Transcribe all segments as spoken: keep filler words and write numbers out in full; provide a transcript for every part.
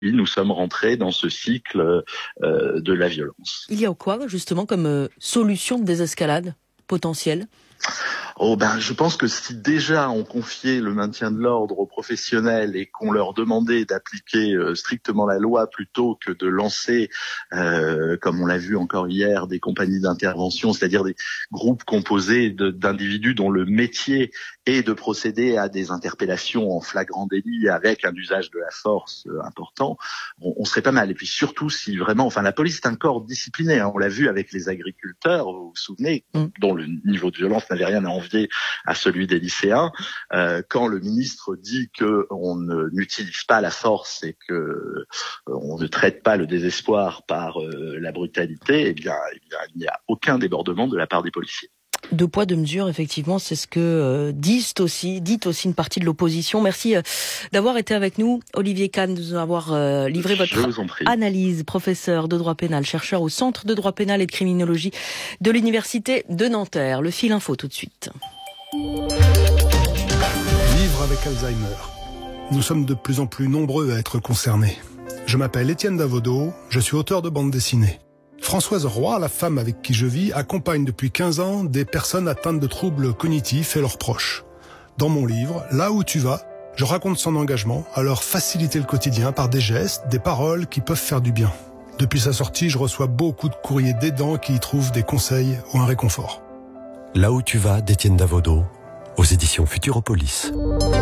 nous sommes rentrés dans ce cycle euh, de la violence. Il y a quoi, justement, comme euh, solution de désescalade potentielle ? Oh ben, je pense que si déjà on confiait le maintien de l'ordre aux professionnels et qu'on leur demandait d'appliquer euh, strictement la loi plutôt que de lancer, euh, comme on l'a vu encore hier, des compagnies d'intervention, c'est-à-dire des groupes composés de, d'individus dont le métier est de procéder à des interpellations en flagrant délit avec un usage de la force euh, important, on, on serait pas mal. Et puis surtout si vraiment, enfin la police est un corps discipliné, hein, on l'a vu avec les agriculteurs, vous vous souvenez, mmh. dont le niveau de violence n'avait rien à envier à celui des lycéens. Euh, quand le ministre dit que on ne, n'utilise pas la force et que euh, on ne traite pas le désespoir par euh, la brutalité, eh bien, eh bien, il n'y a aucun débordement de la part des policiers. Deux poids, deux mesures, effectivement, c'est ce que euh, disent aussi, dit aussi une partie de l'opposition. Merci euh, d'avoir été avec nous, Olivier Kahn, de nous avoir euh, livré votre analyse, professeur de droit pénal, chercheur au Centre de droit pénal et de criminologie de l'Université de Nanterre. Le fil info tout de suite. Vivre avec Alzheimer. Nous sommes de plus en plus nombreux à être concernés. Je m'appelle Étienne Davodo, je suis auteur de bande dessinée. Françoise Roy, la femme avec qui je vis, accompagne depuis quinze ans des personnes atteintes de troubles cognitifs et leurs proches. Dans mon livre, Là où tu vas, je raconte son engagement à leur faciliter le quotidien par des gestes, des paroles qui peuvent faire du bien. Depuis sa sortie, je reçois beaucoup de courriers d'aidants qui y trouvent des conseils ou un réconfort. Là où tu vas, d'Étienne Davodo, aux éditions Futuropolis.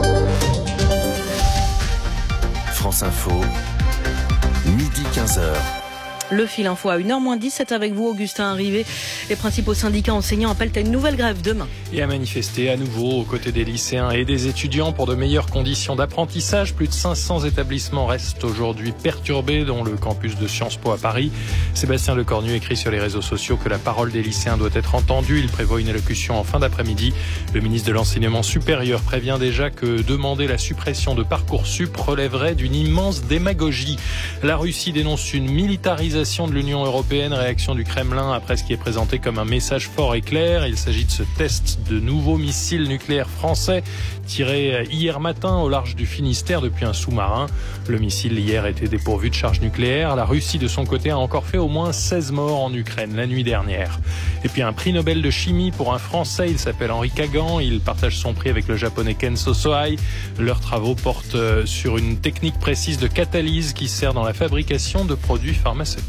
France Info, midi quinze heures. Le fil info à une heure moins dix, c'est avec vous, Augustin Arrivé. Les principaux syndicats enseignants appellent à une nouvelle grève demain. Et à manifester à nouveau aux côtés des lycéens et des étudiants pour de meilleures conditions d'apprentissage. Plus de cinq cents établissements restent aujourd'hui perturbés, dont le campus de Sciences Po à Paris. Sébastien Lecornu écrit sur les réseaux sociaux que la parole des lycéens doit être entendue. Il prévoit une allocution en fin d'après-midi. Le ministre de l'Enseignement supérieur prévient déjà que demander la suppression de Parcoursup relèverait d'une immense démagogie. La Russie dénonce une militarisation de l'Union européenne, réaction du Kremlin après ce qui est présenté comme un message fort et clair. Il s'agit de ce test de nouveaux missiles nucléaires français tirés hier matin au large du Finistère depuis un sous-marin. Le missile hier était dépourvu de charge nucléaire. La Russie de son côté a encore fait au moins seize morts en Ukraine la nuit dernière. Et puis un prix Nobel de chimie pour un Français, il s'appelle Henri Kagan. Il partage son prix avec le Japonais Kenzo Sohei. Leurs travaux portent sur une technique précise de catalyse qui sert dans la fabrication de produits pharmaceutiques.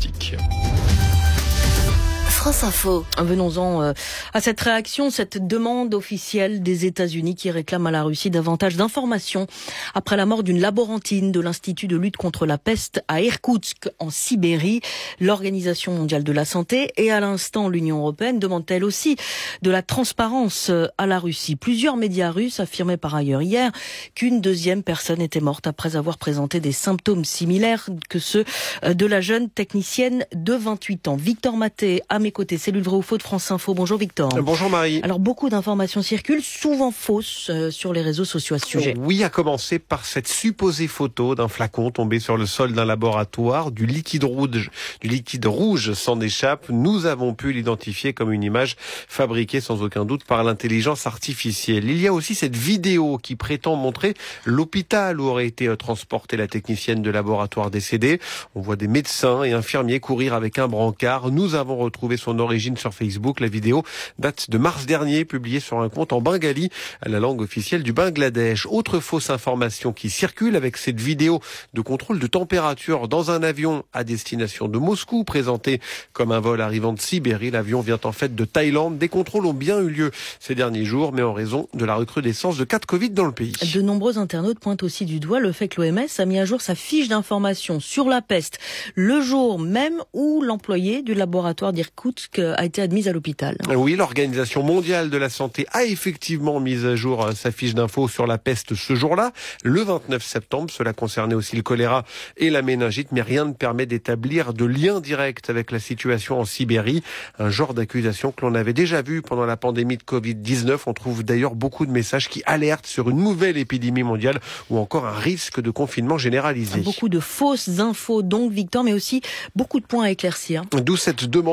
France Info. Venons-en euh, à cette réaction, cette demande officielle des États-Unis qui réclame à la Russie davantage d'informations après la mort d'une laborantine de l'Institut de lutte contre la peste à Irkoutsk, en Sibérie. L'Organisation mondiale de la santé et à l'instant l'Union européenne demande elle aussi de la transparence à la Russie. Plusieurs médias russes affirmaient par ailleurs hier qu'une deuxième personne était morte après avoir présenté des symptômes similaires que ceux de la jeune technicienne de vingt-huit ans. Victor Maté, à mes côtés, cellule vrai ou faux de France Info. Bonjour Victor. Bonjour Marie. Alors beaucoup d'informations circulent, souvent fausses, euh, sur les réseaux sociaux à ce sujet. Oui, à commencer par cette supposée photo d'un flacon tombé sur le sol d'un laboratoire, du liquide rouge, du liquide rouge s'en échappe. Nous avons pu l'identifier comme une image fabriquée sans aucun doute par l'intelligence artificielle. Il y a aussi cette vidéo qui prétend montrer l'hôpital où aurait été transportée la technicienne de laboratoire décédée. On voit des médecins et infirmiers courir avec un brancard. Nous avons retrouvé son origine sur Facebook. La vidéo date de mars dernier, publiée sur un compte en bengali, la langue officielle du Bangladesh. Autre fausse information qui circule avec cette vidéo de contrôle de température dans un avion à destination de Moscou, présenté comme un vol arrivant de Sibérie. L'avion vient en fait de Thaïlande. Des contrôles ont bien eu lieu ces derniers jours, mais en raison de la recrudescence de cas de Covid dans le pays. De nombreux internautes pointent aussi du doigt le fait que l'O M S a mis à jour sa fiche d'information sur la peste le jour même où l'employé du laboratoire d'Irkoutsk a été admise à l'hôpital. Oui, l'Organisation mondiale de la santé a effectivement mis à jour sa fiche d'info sur la peste ce jour-là, le vingt-neuf septembre. Cela concernait aussi le choléra et la méningite, mais rien ne permet d'établir de lien direct avec la situation en Sibérie. Un genre d'accusation que l'on avait déjà vu pendant la pandémie de covid dix-neuf. On trouve d'ailleurs beaucoup de messages qui alertent sur une nouvelle épidémie mondiale ou encore un risque de confinement généralisé. Beaucoup de fausses infos donc, Victor, mais aussi beaucoup de points à éclaircir. D'où cette demande de transparence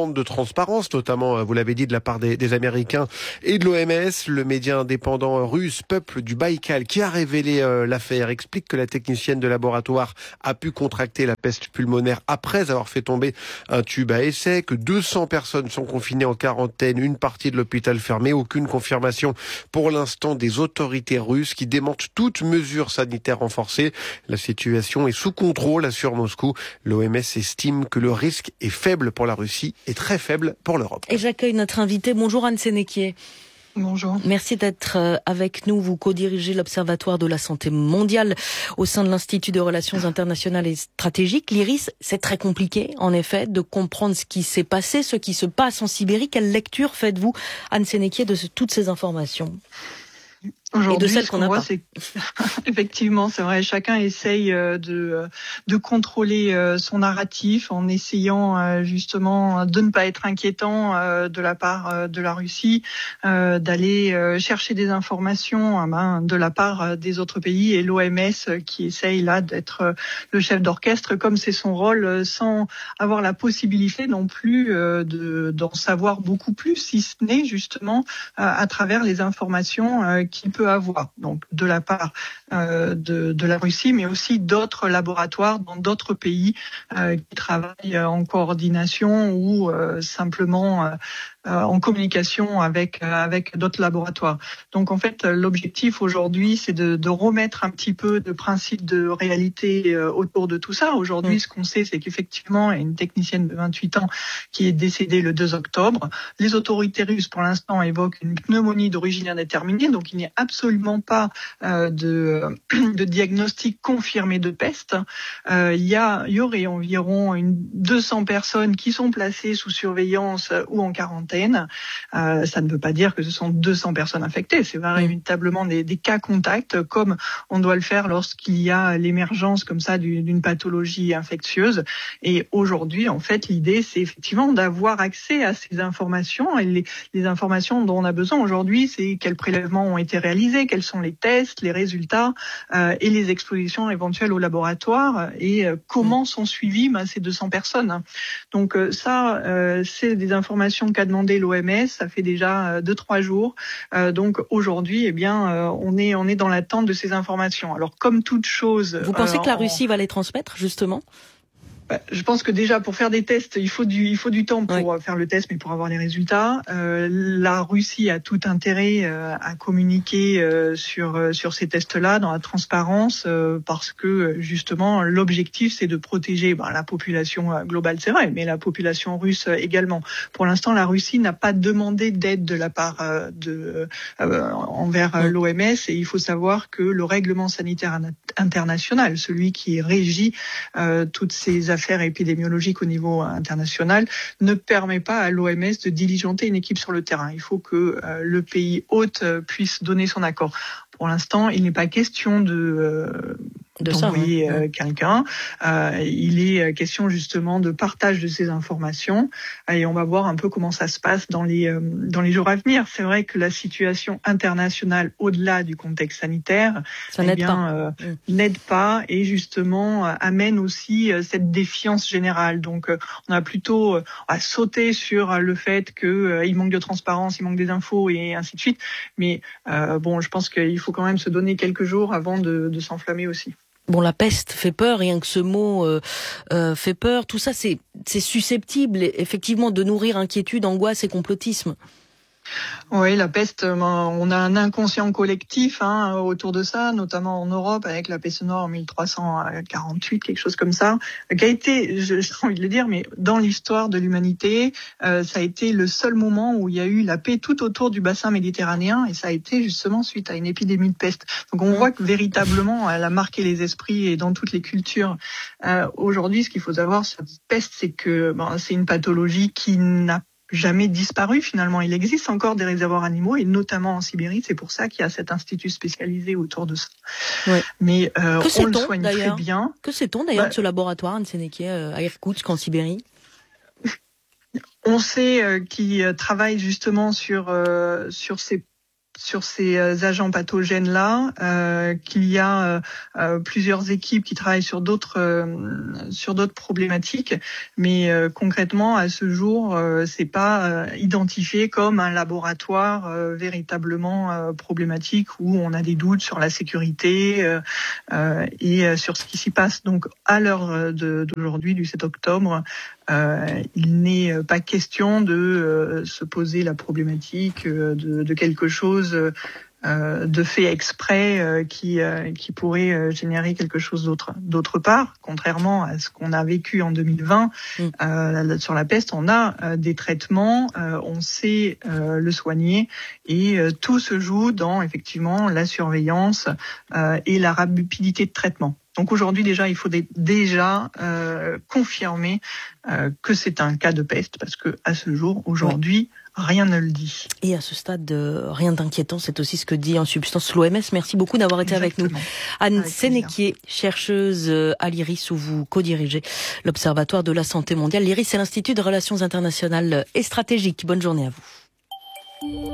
transparence, notamment, vous l'avez dit, de la part des, des Américains et de l'O M S. Le média indépendant russe Peuple du Baïkal, qui a révélé euh, l'affaire, explique que la technicienne de laboratoire a pu contracter la peste pulmonaire après avoir fait tomber un tube à essai, que deux cents personnes sont confinées en quarantaine, une partie de l'hôpital fermée. Aucune confirmation pour l'instant des autorités russes qui démentent toute mesure sanitaire renforcée. La situation est sous contrôle, assure Moscou. L'O M S estime que le risque est faible pour la Russie et très faible pour l'Europe. Et j'accueille notre invité. Bonjour Anne Sénéquier. Bonjour. Merci d'être avec nous. Vous co-dirigez l'Observatoire de la santé mondiale au sein de l'Institut de relations internationales et stratégiques, l'I R I S. C'est très compliqué, en effet, de comprendre ce qui s'est passé, ce qui se passe en Sibérie. Quelle lecture faites-vous, Anne Sénéquier, de toutes ces informations ? Aujourd'hui, et de celles ce qu'on qu'on n'a voit, pas. c'est effectivement, c'est vrai, chacun essaye de de contrôler son narratif en essayant justement de ne pas être inquiétant de la part de la Russie, d'aller chercher des informations ben, de la part des autres pays et l'O M S qui essaye là d'être le chef d'orchestre comme c'est son rôle, sans avoir la possibilité non plus de d'en savoir beaucoup plus, si ce n'est justement à travers les informations qu'il peut avoir, donc de la part euh, de, de la Russie, mais aussi d'autres laboratoires dans d'autres pays euh, qui travaillent en coordination ou euh, simplement euh, euh, en communication avec euh, avec d'autres laboratoires. Donc en fait, l'objectif aujourd'hui, c'est de, de remettre un petit peu de principe de réalité euh, autour de tout ça. Aujourd'hui, mmh. ce qu'on sait, c'est qu'effectivement, il y a une technicienne de vingt-huit ans qui est décédée le deux octobre. Les autorités russes, pour l'instant, évoquent une pneumonie d'origine indéterminée, donc il n'y a absolument pas euh, de, de diagnostic confirmé de peste. Euh, il y a, il y aurait environ une deux cents personnes qui sont placées sous surveillance ou en quarantaine. Euh, ça ne veut pas dire que ce sont deux cents personnes infectées. C'est véritablement des, des cas contacts, comme on doit le faire lorsqu'il y a l'émergence comme ça d'une, d'une pathologie infectieuse. Et aujourd'hui, en fait, l'idée, c'est effectivement d'avoir accès à ces informations. Et les, les informations dont on a besoin aujourd'hui, c'est quels prélèvements ont été réalisés, quels sont les tests, les résultats euh, et les expositions éventuelles au laboratoire et euh, comment sont suivies ben, ces deux cents personnes. Donc euh, ça, euh, c'est des informations qu'a demandé l'O M S. Ça fait déjà euh, deux trois jours. Euh, donc aujourd'hui, eh bien, euh, on est on est dans l'attente de ces informations. Alors comme toute chose, vous pensez euh, que la Russie en... va les transmettre justement ? Je pense que déjà pour faire des tests, il faut du il faut du temps pour oui. faire le test, mais pour avoir les résultats. Euh, la Russie a tout intérêt euh, à communiquer euh, sur euh, sur ces tests-là dans la transparence, euh, parce que justement l'objectif c'est de protéger ben, la population globale, c'est vrai, mais la population russe également. Pour l'instant, la Russie n'a pas demandé d'aide de la part euh, de euh, envers euh, l'O M S, et il faut savoir que le règlement sanitaire international, celui qui régit euh, toutes ces affaires épidémiologiques au niveau international, ne permet pas à l'O M S de diligenter une équipe sur le terrain. Il faut que euh, le pays hôte euh, puisse donner son accord. Pour l'instant, il n'est pas question de... Euh, de d'envoyer ça, hein. euh, quelqu'un. Euh, il est question justement de partage de ces informations et on va voir un peu comment ça se passe dans les euh, dans les jours à venir. C'est vrai que la situation internationale, au-delà du contexte sanitaire, ça eh n'aide bien, pas. Euh, mmh. n'aide pas et justement euh, amène aussi euh, cette défiance générale. Donc, euh, on a plutôt euh, à sauter sur euh, le fait que euh, il manque de transparence, il manque des infos et ainsi de suite. Mais euh, bon, je pense qu'il faut quand même se donner quelques jours avant de, de s'enflammer aussi. Bon, la peste fait peur, rien que ce mot euh, euh, fait peur. Tout ça, c'est, c'est susceptible, effectivement, de nourrir inquiétude, angoisse et complotisme. Oui, la peste, on a un inconscient collectif hein, autour de ça, notamment en Europe avec la peste noire en mille trois cent quarante-huit, quelque chose comme ça, qui a été, j'ai envie de le dire, mais dans l'histoire de l'humanité, euh, ça a été le seul moment où il y a eu la paix tout autour du bassin méditerranéen, et ça a été justement suite à une épidémie de peste. Donc on voit que véritablement, elle a marqué les esprits et dans toutes les cultures. Euh, aujourd'hui, ce qu'il faut savoir sur cette peste, c'est que ben, c'est une pathologie qui n'a jamais disparu finalement. Il existe encore des réservoirs animaux et notamment en Sibérie. C'est pour ça qu'il y a cet institut spécialisé autour de ça. Ouais. Mais euh, que on le soigne d'ailleurs très bien. Que sait-on d'ailleurs bah, de ce laboratoire Anne Sénéquier à Irkoutsk en Sibérie? On sait euh, qu'il travaille justement sur euh, sur ces sur ces agents pathogènes-là, euh, qu'il y a euh, plusieurs équipes qui travaillent sur d'autres euh, sur d'autres problématiques, mais euh, concrètement à ce jour, euh, c'est pas euh, identifié comme un laboratoire euh, véritablement euh, problématique où on a des doutes sur la sécurité euh, euh, et euh, sur ce qui s'y passe. Donc à l'heure de, d'aujourd'hui, du sept octobre, euh, il n'est pas question de euh, se poser la problématique euh, de, de quelque chose Euh, de fait exprès euh, qui euh, qui pourrait euh, générer quelque chose d'autre. D'autre part, contrairement à ce qu'on a vécu en deux mille vingt, mmh. euh, sur la peste, on a euh, des traitements, euh, on sait euh, le soigner et euh, tout se joue dans effectivement la surveillance euh, et la rapidité de traitement. Donc aujourd'hui déjà, il faut des, déjà euh, confirmer euh, que c'est un cas de peste parce que à ce jour, aujourd'hui, ouais. rien ne le dit. Et à ce stade, euh, rien d'inquiétant, c'est aussi ce que dit en substance l'O M S. Merci beaucoup d'avoir été Exactement. avec nous. Anne Sénéquier, chercheuse à l'I R I S où vous co-dirigez l'Observatoire de la santé mondiale. L'I R I S, c'est l'Institut de relations internationales et stratégiques. Bonne journée à vous.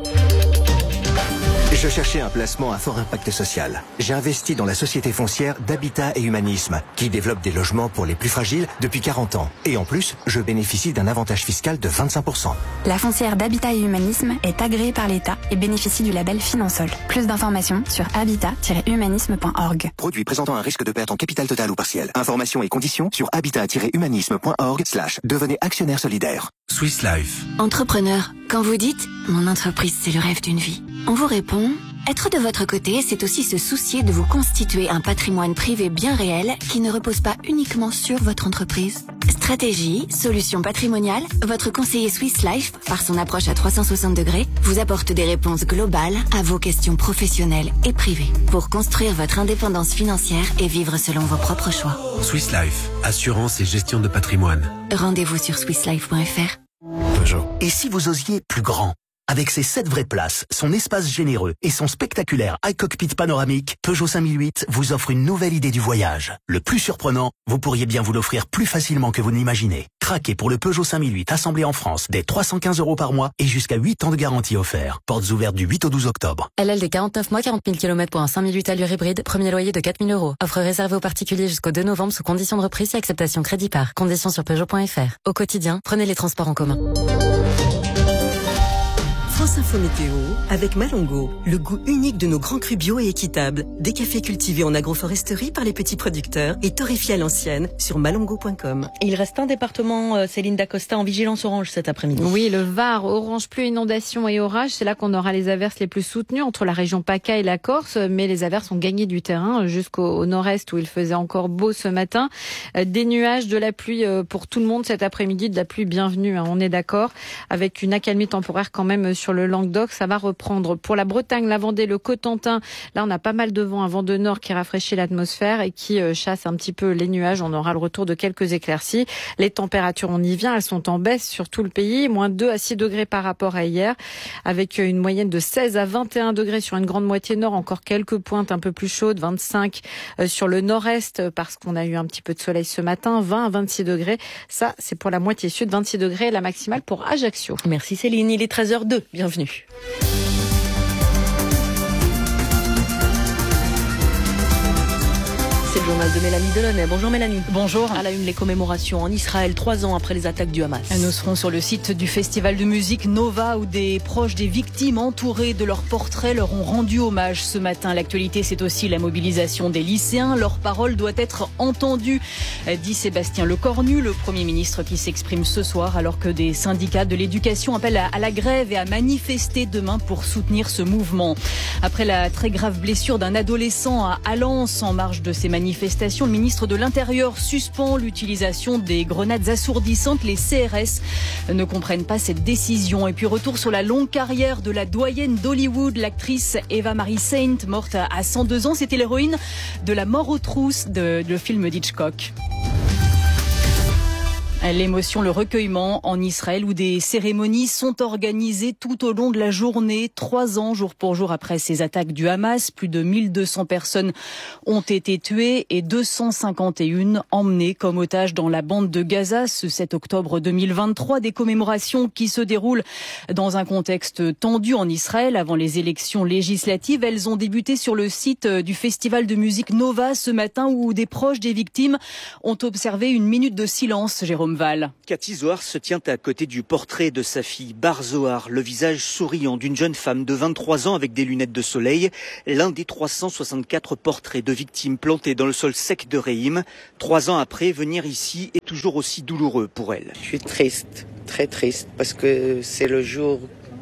Je cherchais un placement à fort impact social. J'ai investi dans la société foncière d'Habitat et Humanisme, qui développe des logements pour les plus fragiles depuis quarante ans. Et en plus, je bénéficie d'un avantage fiscal de vingt-cinq pour cent. La foncière d'Habitat et Humanisme est agréée par l'État et bénéficie du label Finansol. Plus d'informations sur habitat tiret humanisme point org. Produit présentant un risque de perte en capital total ou partiel. Informations et conditions sur habitat tiret humanisme point org slash devenez actionnaire solidaire. Swiss Life. Entrepreneur, quand vous dites « Mon entreprise, c'est le rêve d'une vie », on vous répond « Être de votre côté, c'est aussi se soucier de vous constituer un patrimoine privé bien réel qui ne repose pas uniquement sur votre entreprise. » Stratégie, solutions patrimoniales, votre conseiller Swiss Life, par son approche à trois cent soixante degrés, vous apporte des réponses globales à vos questions professionnelles et privées pour construire votre indépendance financière et vivre selon vos propres choix. Swiss Life, assurance et gestion de patrimoine. Rendez-vous sur swiss life point f r. Peugeot. Et si vous osiez plus grand ? Avec ses sept vraies places, son espace généreux et son spectaculaire iCockpit panoramique, Peugeot cinq mille huit vous offre une nouvelle idée du voyage. Le plus surprenant, vous pourriez bien vous l'offrir plus facilement que vous n'imaginez. Craquez pour le Peugeot cinq mille huit assemblé en France dès trois cent quinze euros par mois et jusqu'à huit ans de garantie offert. Portes ouvertes du huit au douze octobre. L L D quarante-neuf mois, quarante mille kilomètres pour un cinq mille huit allure hybride, premier loyer de quatre mille euros. Offre réservée aux particuliers jusqu'au deux novembre sous conditions de reprise et acceptation crédit par. Conditions sur Peugeot point f r. Au quotidien, prenez les transports en commun. France Info Météo avec Malongo, le goût unique de nos grands crus bio et équitables. Des cafés cultivés en agroforesterie par les petits producteurs et torréfiés à l'ancienne sur malongo point com. Il reste un département, euh, Céline Dacosta, en vigilance orange cet après-midi. Oui, le Var, orange pluie, inondation et orage. C'est là qu'on aura les averses les plus soutenues entre la région PACA et la Corse. Mais les averses ont gagné du terrain jusqu'au nord-est où il faisait encore beau ce matin. Des nuages, de la pluie pour tout le monde cet après-midi, de la pluie bienvenue, hein, on est d'accord, avec une accalmie temporaire quand même sur le Languedoc, ça va reprendre. Pour la Bretagne, la Vendée, le Cotentin, là on a pas mal de vent, un vent de nord qui rafraîchit l'atmosphère et qui chasse un petit peu les nuages. On aura le retour de quelques éclaircies. Les températures, on y vient, elles sont en baisse sur tout le pays, moins deux à six degrés par rapport à hier, avec une moyenne de seize à vingt et un degrés sur une grande moitié nord, encore quelques pointes un peu plus chaudes, vingt-cinq sur le nord-est parce qu'on a eu un petit peu de soleil ce matin, vingt à vingt-six degrés. Ça, c'est pour la moitié sud, vingt-six degrés, la maximale pour Ajaccio. Merci Céline, il est treize heures deux. Bienvenue. C'est le journal de Mélanie Delaunay. Bonjour Mélanie. Bonjour. À la une, les commémorations en Israël, trois ans après les attaques du Hamas. Nous serons sur le site du festival de musique Nova où des proches des victimes entourés de leurs portraits leur ont rendu hommage ce matin. L'actualité, c'est aussi la mobilisation des lycéens. Leur parole doit être entendue, dit Sébastien Lecornu, le Premier ministre qui s'exprime ce soir alors que des syndicats de l'éducation appellent à la grève et à manifester demain pour soutenir ce mouvement. Après la très grave blessure d'un adolescent à Alens en marge de ces manifestations, Manifestation, le ministre de l'Intérieur suspend l'utilisation des grenades assourdissantes. Les C R S ne comprennent pas cette décision. Et puis retour sur la longue carrière de la doyenne d'Hollywood, l'actrice Eva Marie Saint, morte à cent deux ans. C'était l'héroïne de La mort aux trousses, de, de film d'Hitchcock. L'émotion, le recueillement en Israël où des cérémonies sont organisées tout au long de la journée. Trois ans, jour pour jour, après ces attaques du Hamas, plus de mille deux cents personnes ont été tuées et deux cent cinquante et un emmenées comme otages dans la bande de Gaza ce sept octobre deux mille vingt-trois. Des commémorations qui se déroulent dans un contexte tendu en Israël avant les élections législatives. Elles ont débuté sur le site du festival de musique Nova ce matin où des proches des victimes ont observé une minute de silence, Jérôme Val. Cathy Zohar se tient à côté du portrait de sa fille Bar Zohar, le visage souriant d'une jeune femme de vingt-trois ans avec des lunettes de soleil, l'un des trois cent soixante-quatre portraits de victimes plantés dans le sol sec de Reim. Trois ans après, venir ici est toujours aussi douloureux pour elle. Je suis triste, très triste, parce que c'est le jour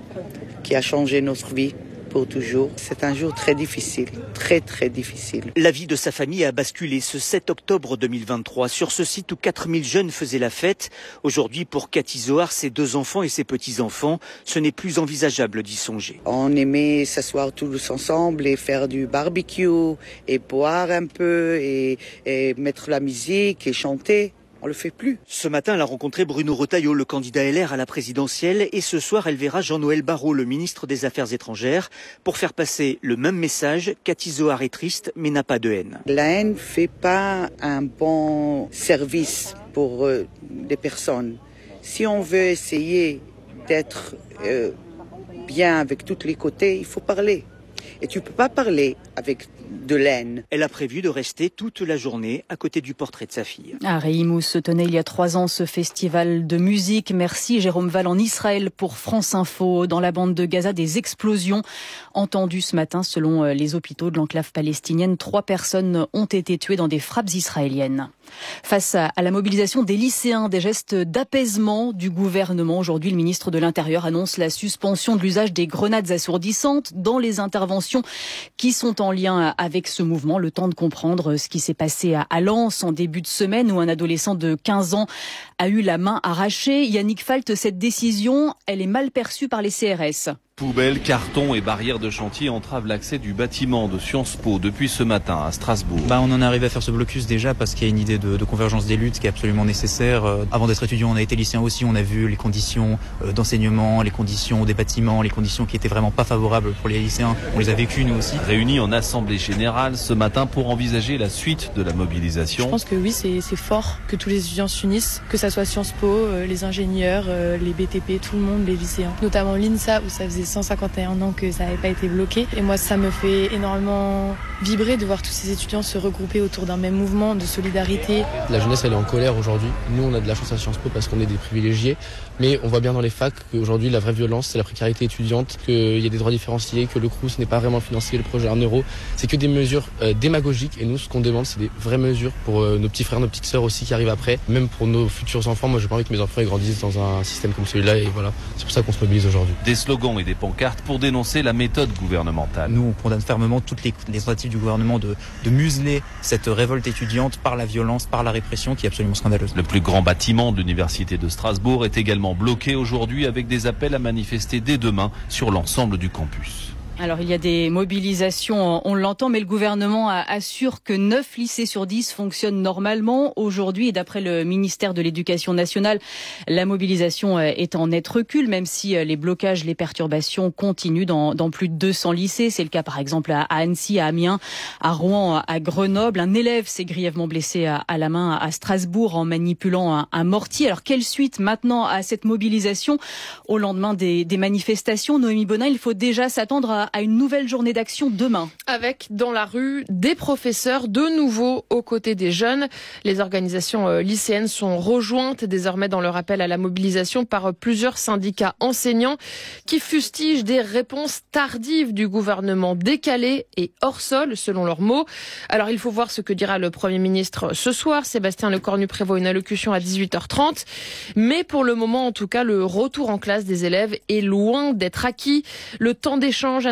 qui a changé notre vie. Pour toujours. C'est un jour très difficile, très très difficile. La vie de sa famille a basculé ce sept octobre deux mille vingt-trois sur ce site où quatre mille jeunes faisaient la fête. Aujourd'hui, pour Cathy Zohar, ses deux enfants et ses petits-enfants, ce n'est plus envisageable d'y songer. On aimait s'asseoir tous ensemble et faire du barbecue et boire un peu et, et mettre la musique et chanter. On le fait plus. Ce matin, elle a rencontré Bruno Retailleau, le candidat L R à la présidentielle, et ce soir, elle verra Jean-Noël Barrot, le ministre des Affaires étrangères, pour faire passer le même message. Cathy Zohar est triste, mais n'a pas de haine. La haine fait pas un bon service pour euh, les personnes. Si on veut essayer d'être euh, bien avec tous les côtés, il faut parler. Et tu peux pas parler avec de l'aine. Elle a prévu de rester toute la journée à côté du portrait de sa fille. À Reim où se tenait il y a trois ans ce festival de musique. Merci Jérôme Val en Israël pour France Info. Dans la bande de Gaza, des explosions entendues ce matin selon les hôpitaux de l'enclave palestinienne. Trois personnes ont été tuées dans des frappes israéliennes. Face à la mobilisation des lycéens, des gestes d'apaisement du gouvernement. Aujourd'hui, le ministre de l'Intérieur annonce la suspension de l'usage des grenades assourdissantes dans les interventions qui sont en lien avec ce mouvement. Le temps de comprendre ce qui s'est passé à Lens en début de semaine où un adolescent de quinze ans a eu la main arrachée. Yannick Falt, cette décision, elle est mal perçue par les C R S. Poubelles, cartons et barrières de chantier entravent l'accès du bâtiment de Sciences Po depuis ce matin à Strasbourg. Bah, on en est arrivé à faire ce blocus déjà parce qu'il y a une idée de, de convergence des luttes qui est absolument nécessaire. Euh, avant d'être étudiant, on a été lycéen aussi, on a vu les conditions euh, d'enseignement, les conditions des bâtiments, les conditions qui étaient vraiment pas favorables pour les lycéens. On les a vécues nous aussi. Réunis en assemblée générale ce matin pour envisager la suite de la mobilisation. Je pense que oui, c'est, c'est fort que tous les étudiants s'unissent, que ça soit Sciences Po, euh, les ingénieurs, euh, les B T P, tout le monde, les lycéens. Notamment l'INSA où ça faisait cent cinquante et un ans que ça n'avait pas été bloqué. Et moi, ça me fait énormément vibrer de voir tous ces étudiants se regrouper autour d'un même mouvement de solidarité. La jeunesse, elle est en colère aujourd'hui. Nous, on a de la chance à Sciences Po parce qu'on est des privilégiés. Mais on voit bien dans les facs qu'aujourd'hui, la vraie violence, c'est la précarité étudiante, qu'il y a des droits différenciés, que le Crous n'est pas vraiment financé, le projet un euro. C'est que des mesures euh, démagogiques. Et nous, ce qu'on demande, c'est des vraies mesures pour euh, nos petits frères, nos petites sœurs aussi qui arrivent après. Même pour nos futurs enfants. Moi, j'ai pas envie que mes enfants ils grandissent dans un système comme celui-là. Et voilà, c'est pour ça qu'on se mobilise aujourd'hui. Des slogans et des pancartes pour dénoncer la méthode gouvernementale. Nous, on condamne fermement toutes les, les tentatives du gouvernement de, de museler cette révolte étudiante par la violence, par la répression qui est absolument scandaleuse. Le plus grand bâtiment de l'université de Strasbourg est également bloqué aujourd'hui avec des appels à manifester dès demain sur l'ensemble du campus. Alors il y a des mobilisations, on l'entend, mais le gouvernement assure que neuf lycées sur dix fonctionnent normalement aujourd'hui. Et d'après le ministère de l'Éducation nationale, la mobilisation est en net recul, même si les blocages, les perturbations continuent dans, dans plus de deux cents lycées. C'est le cas par exemple à Annecy, à Amiens, à Rouen, à Grenoble. Un élève s'est grièvement blessé à, à la main à Strasbourg en manipulant un, un mortier. Alors quelle suite maintenant à cette mobilisation au lendemain des, des manifestations? Noémie Bonin, il faut déjà s'attendre à à une nouvelle journée d'action demain. Avec dans la rue des professeurs de nouveau aux côtés des jeunes. Les organisations lycéennes sont rejointes désormais dans leur appel à la mobilisation par plusieurs syndicats enseignants qui fustigent des réponses tardives du gouvernement, décalées et hors sol selon leurs mots. Alors il faut voir ce que dira le Premier ministre ce soir. Sébastien Lecornu prévoit une allocution à dix-huit heures trente. Mais pour le moment en tout cas, le retour en classe des élèves est loin d'être acquis. Le temps d'échange annoncé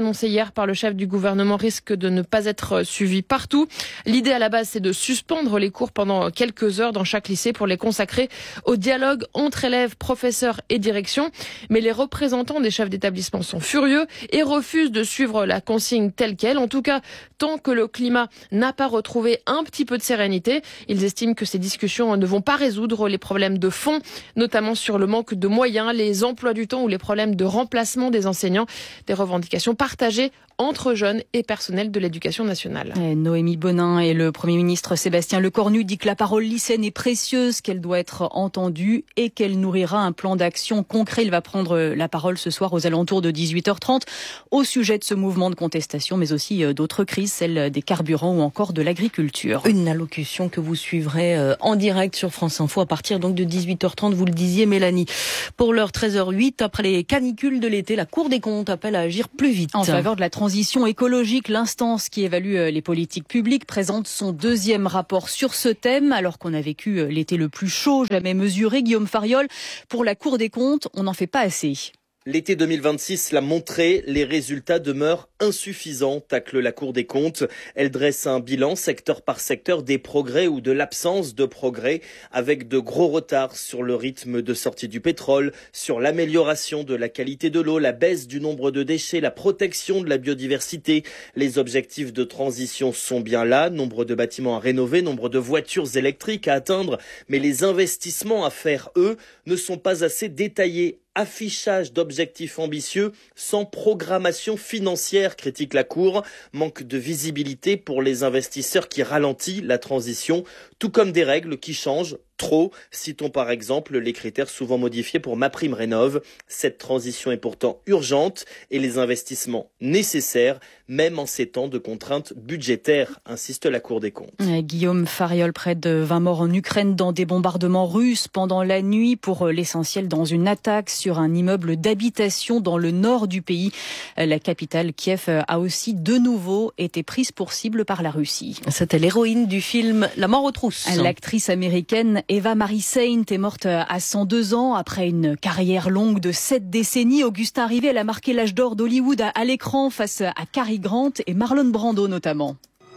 annoncé hier par le chef du gouvernement risque de ne pas être suivi partout. L'idée à la base, c'est de suspendre les cours pendant quelques heures dans chaque lycée pour les consacrer au dialogue entre élèves, professeurs et direction. Mais les représentants des chefs d'établissement sont furieux et refusent de suivre la consigne telle qu'elle. En tout cas, tant que le climat n'a pas retrouvé un petit peu de sérénité, ils estiment que ces discussions ne vont pas résoudre les problèmes de fond, notamment sur le manque de moyens, les emplois du temps ou les problèmes de remplacement des enseignants. Des revendications partagées entre jeunes et personnel de l'éducation nationale. Et Noémie Bonin et le Premier ministre Sébastien Lecornu dit que la parole lycéenne est précieuse, qu'elle doit être entendue et qu'elle nourrira un plan d'action concret. Il va prendre la parole ce soir aux alentours de dix-huit heures trente au sujet de ce mouvement de contestation, mais aussi d'autres crises, celle des carburants ou encore de l'agriculture. Une allocution que vous suivrez en direct sur France Info à partir donc de dix-huit heures trente, vous le disiez Mélanie. Pour l'heure treize heures huit, après les canicules de l'été, la Cour des comptes appelle à agir plus vite. En faveur de la transition écologique, l'instance qui évalue les politiques publiques présente son deuxième rapport sur ce thème, alors qu'on a vécu l'été le plus chaud jamais mesuré. Guillaume Fariol, pour la Cour des comptes, on n'en fait pas assez. L'été deux mille vingt-six l'a montré, les résultats demeurent insuffisants, tacle la Cour des comptes. Elle dresse un bilan secteur par secteur des progrès ou de l'absence de progrès, avec de gros retards sur le rythme de sortie du pétrole, sur l'amélioration de la qualité de l'eau, la baisse du nombre de déchets, la protection de la biodiversité. Les objectifs de transition sont bien là, nombre de bâtiments à rénover, nombre de voitures électriques à atteindre, mais les investissements à faire, eux, ne sont pas assez détaillés. Affichage d'objectifs ambitieux sans programmation financière, critique la Cour. Manque de visibilité pour les investisseurs qui ralentit la transition, tout comme des règles qui changent trop. Citons par exemple les critères souvent modifiés pour MaPrimeRénov'. Cette transition est pourtant urgente et les investissements nécessaires, même en ces temps de contraintes budgétaires, insiste la Cour des comptes. Guillaume Fariol, près de vingt morts en Ukraine dans des bombardements russes pendant la nuit, pour l'essentiel dans une attaque sur un immeuble d'habitation dans le nord du pays. La capitale Kiev a aussi de nouveau été prise pour cible par la Russie. C'était l'héroïne du film La mort aux trousses. L'actrice américaine Eva Marie Saint est morte à cent deux ans après une carrière longue de sept décennies. Augustin Rivet, elle a marqué l'âge d'or d'Hollywood à l'écran face à Cary Grant et Marlon Brando notamment.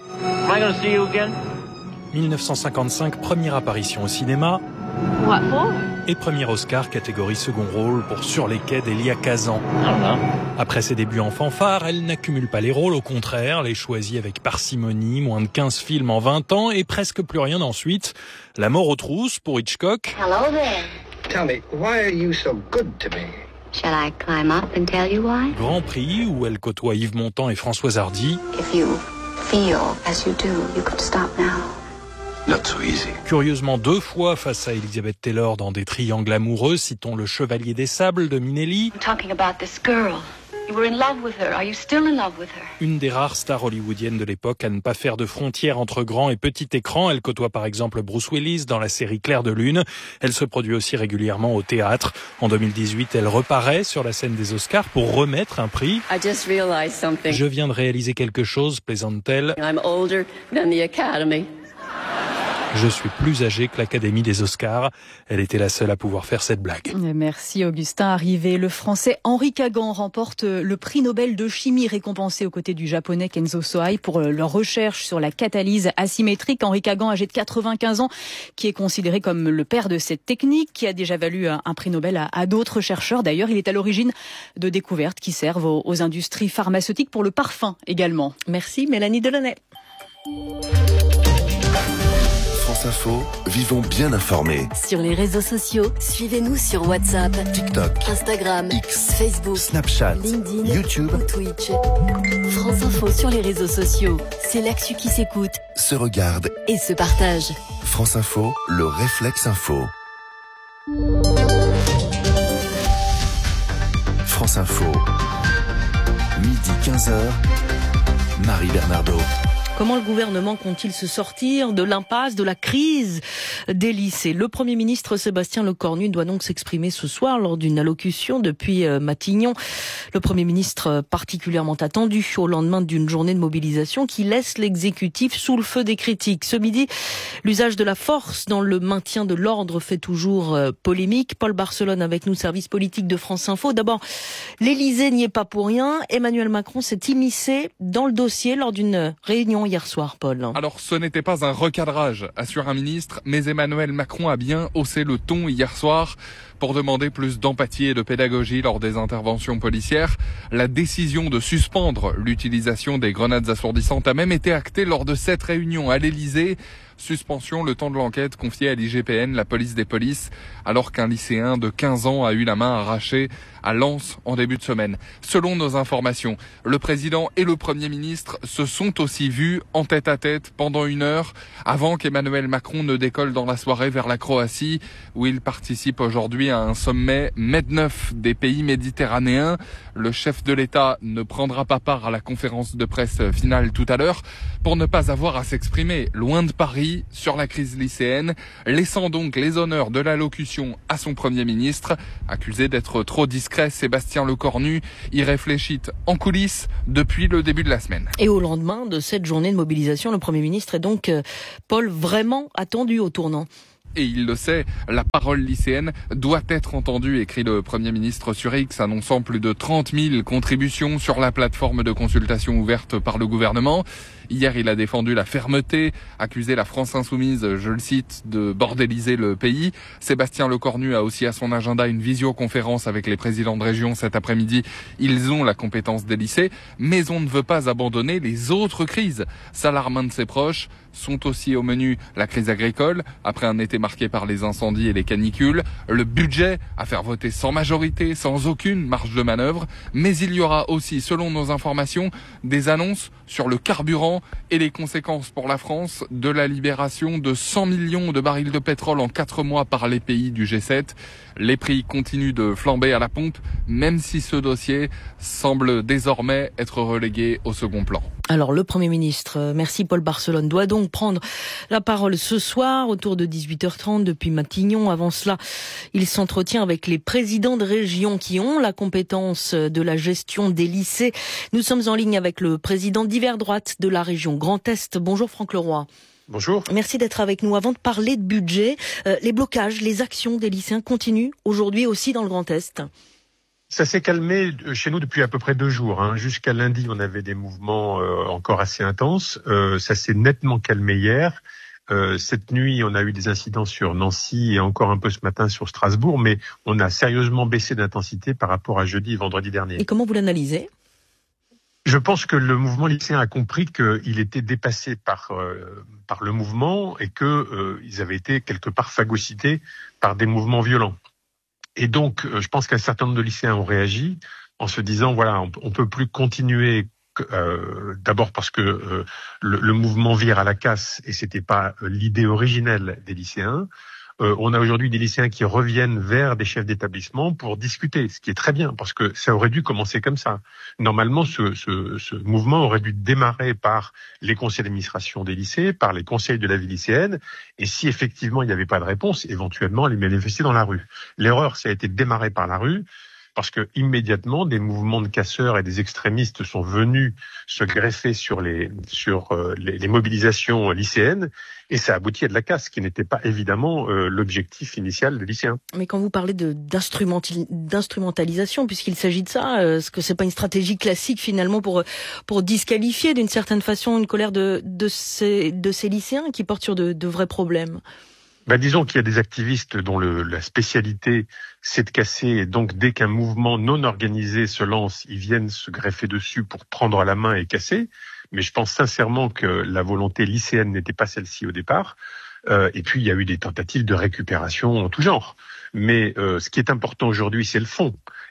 mille neuf cent cinquante-cinq, première apparition au cinéma. Et premier Oscar catégorie second rôle pour Sur les quais d'Elia Kazan. Après ses débuts en fanfare, elle n'accumule pas les rôles, au contraire, les choisit avec parcimonie, moins de quinze films en vingt ans et presque plus rien ensuite. La mort aux trousses pour Hitchcock. Hello there. Tell me, why are you so good to me? Shall I climb up and tell you why? Grand Prix où elle côtoie Yves Montand et Françoise Hardy. If you feel as you do, you could stop now. Not so easy. Curieusement deux fois face à Elizabeth Taylor dans des triangles amoureux, citons Le Chevalier des Sables de Minelli. I'm talking about this girl. You were in love with her. Are you still in love with her? Une des rares stars hollywoodiennes de l'époque à ne pas faire de frontières entre grand et petit écran. Elle côtoie par exemple Bruce Willis dans la série Clair de Lune. Elle se produit aussi régulièrement au théâtre. En deux mille dix-huit, elle reparaît sur la scène des Oscars pour remettre un prix. I just realized something. Je viens de réaliser quelque chose, plaisante-t-elle. I'm older than the Academy. Je suis plus âgée que l'Académie des Oscars. Elle était la seule à pouvoir faire cette blague. Merci Augustin. Arrivé, le Français Henri Kagan remporte le prix Nobel de chimie, récompensé aux côtés du Japonais Kenzo Sohei pour leur recherche sur la catalyse asymétrique. Henri Kagan, âgé de quatre-vingt-quinze ans, qui est considéré comme le père de cette technique, qui a déjà valu un prix Nobel à, à d'autres chercheurs. D'ailleurs, il est à l'origine de découvertes qui servent aux, aux industries pharmaceutiques, pour le parfum également. Merci Mélanie Delaunay. France Info, vivons bien informés. Sur les réseaux sociaux, suivez-nous sur WhatsApp, TikTok, Instagram, X, Facebook, Snapchat, LinkedIn, YouTube ou Twitch. France Info sur les réseaux sociaux, c'est l'actu qui s'écoute, se regarde et se partage. France Info, le réflexe info. France Info, midi quinze heures, Marie Bernardo. Comment le gouvernement compte-t-il se sortir de l'impasse, de la crise des lycées ? Le Premier ministre Sébastien Lecornu doit donc s'exprimer ce soir lors d'une allocution depuis Matignon. Le Premier ministre particulièrement attendu au lendemain d'une journée de mobilisation qui laisse l'exécutif sous le feu des critiques. Ce midi, l'usage de la force dans le maintien de l'ordre fait toujours polémique. Paul Barcelone avec nous, service politique de France Info. D'abord, l'Élysée n'y est pas pour rien. Emmanuel Macron s'est immiscé dans le dossier lors d'une réunion hier soir, Paul. Alors, ce n'était pas un recadrage, assure un ministre, mais Emmanuel Macron a bien haussé le ton hier soir pour demander plus d'empathie et de pédagogie lors des interventions policières. La décision de suspendre l'utilisation des grenades assourdissantes a même été actée lors de cette réunion à l'Élysée. Suspension le temps de l'enquête confiée à l'I G P N, la police des polices, alors qu'un lycéen de quinze ans a eu la main arrachée à Lens en début de semaine. Selon nos informations, le président et le Premier ministre se sont aussi vus en tête à tête pendant une heure avant qu'Emmanuel Macron ne décolle dans la soirée vers la Croatie, où il participe aujourd'hui à un sommet MED-neuf des pays méditerranéens. Le chef de l'État ne prendra pas part à la conférence de presse finale tout à l'heure pour ne pas avoir à s'exprimer loin de Paris sur la crise lycéenne, laissant donc les honneurs de l'allocution à son Premier ministre. Accusé d'être trop discret, Sébastien Lecornu y réfléchit en coulisses depuis le début de la semaine. Et au lendemain de cette journée de mobilisation, le Premier ministre est donc, euh, Paul, vraiment attendu au tournant. Et il le sait, la parole lycéenne doit être entendue, écrit le Premier ministre sur X, annonçant plus de trente mille contributions sur la plateforme de consultation ouverte par le gouvernement. Hier, il a défendu la fermeté, accusé la France Insoumise, je le cite, de bordéliser le pays. Sébastien Lecornu a aussi à son agenda une visioconférence avec les présidents de région cet après-midi. Ils ont la compétence des lycées, mais on ne veut pas abandonner les autres crises. S'alarme un de ses proches. Sont aussi au menu la crise agricole, après un été marqué par les incendies et les canicules, le budget à faire voter sans majorité, sans aucune marge de manœuvre, mais il y aura aussi, selon nos informations, des annonces sur le carburant et les conséquences pour la France de la libération de cent millions de barils de pétrole en quatre mois par les pays du G sept. Les prix continuent de flamber à la pompe, même si ce dossier semble désormais être relégué au second plan. Alors le Premier ministre, merci Paul Barcelone, doit donc prendre la parole ce soir autour de dix-huit heures trente depuis Matignon. Avant cela, il s'entretient avec les présidents de région qui ont la compétence de la gestion des lycées. Nous sommes en ligne avec le président d'Hiver Droite de la région Grand Est. Bonjour Franck Leroy. Bonjour. Merci d'être avec nous. Avant de parler de budget, euh, les blocages, les actions des lycéens continuent aujourd'hui aussi dans le Grand Est. Ça s'est calmé chez nous depuis à peu près deux jours. Hein. Jusqu'à lundi, on avait des mouvements euh, encore assez intenses. Euh, ça s'est nettement calmé hier. Euh, cette nuit, on a eu des incidents sur Nancy et encore un peu ce matin sur Strasbourg, mais on a sérieusement baissé d'intensité par rapport à jeudi et vendredi dernier. Et comment vous l'analysez ? Je pense que le mouvement lycéen a compris qu'il était dépassé par euh, par le mouvement et que euh, ils avaient été quelque part phagocytés par des mouvements violents. Et donc, euh, je pense qu'un certain nombre de lycéens ont réagi en se disant voilà, on, on peut plus continuer. Euh, d'abord parce que euh, le, le mouvement vire à la casse et c'était pas euh, l'idée originelle des lycéens. Euh, on a aujourd'hui des lycéens qui reviennent vers des chefs d'établissement pour discuter, ce qui est très bien, parce que ça aurait dû commencer comme ça. Normalement, ce, ce, ce mouvement aurait dû démarrer par les conseils d'administration des lycées, par les conseils de la vie lycéenne, et si effectivement il n'y avait pas de réponse, éventuellement les manifester dans la rue. L'erreur, ça a été de démarrer par la rue, parce que immédiatement des mouvements de casseurs et des extrémistes sont venus se greffer sur les sur euh, les, les mobilisations lycéennes et ça aboutit à de la casse qui n'était pas évidemment euh, l'objectif initial des lycéens. Mais quand vous parlez de d'instrumental, d'instrumentalisation, puisqu'il s'agit de ça, euh, est-ce que c'est pas une stratégie classique finalement pour pour disqualifier d'une certaine façon une colère de de ces de ces lycéens qui portent sur de, de vrais problèmes? Ben, disons qu'il y a des activistes dont le, la spécialité c'est de casser et donc dès qu'un mouvement non organisé se lance, ils viennent se greffer dessus pour prendre la main et casser. Mais je pense sincèrement que la volonté lycéenne n'était pas celle-ci au départ. Euh, et puis il y a eu des tentatives de récupération en tout genre. Mais euh, ce qui est important aujourd'hui, c'est le fond.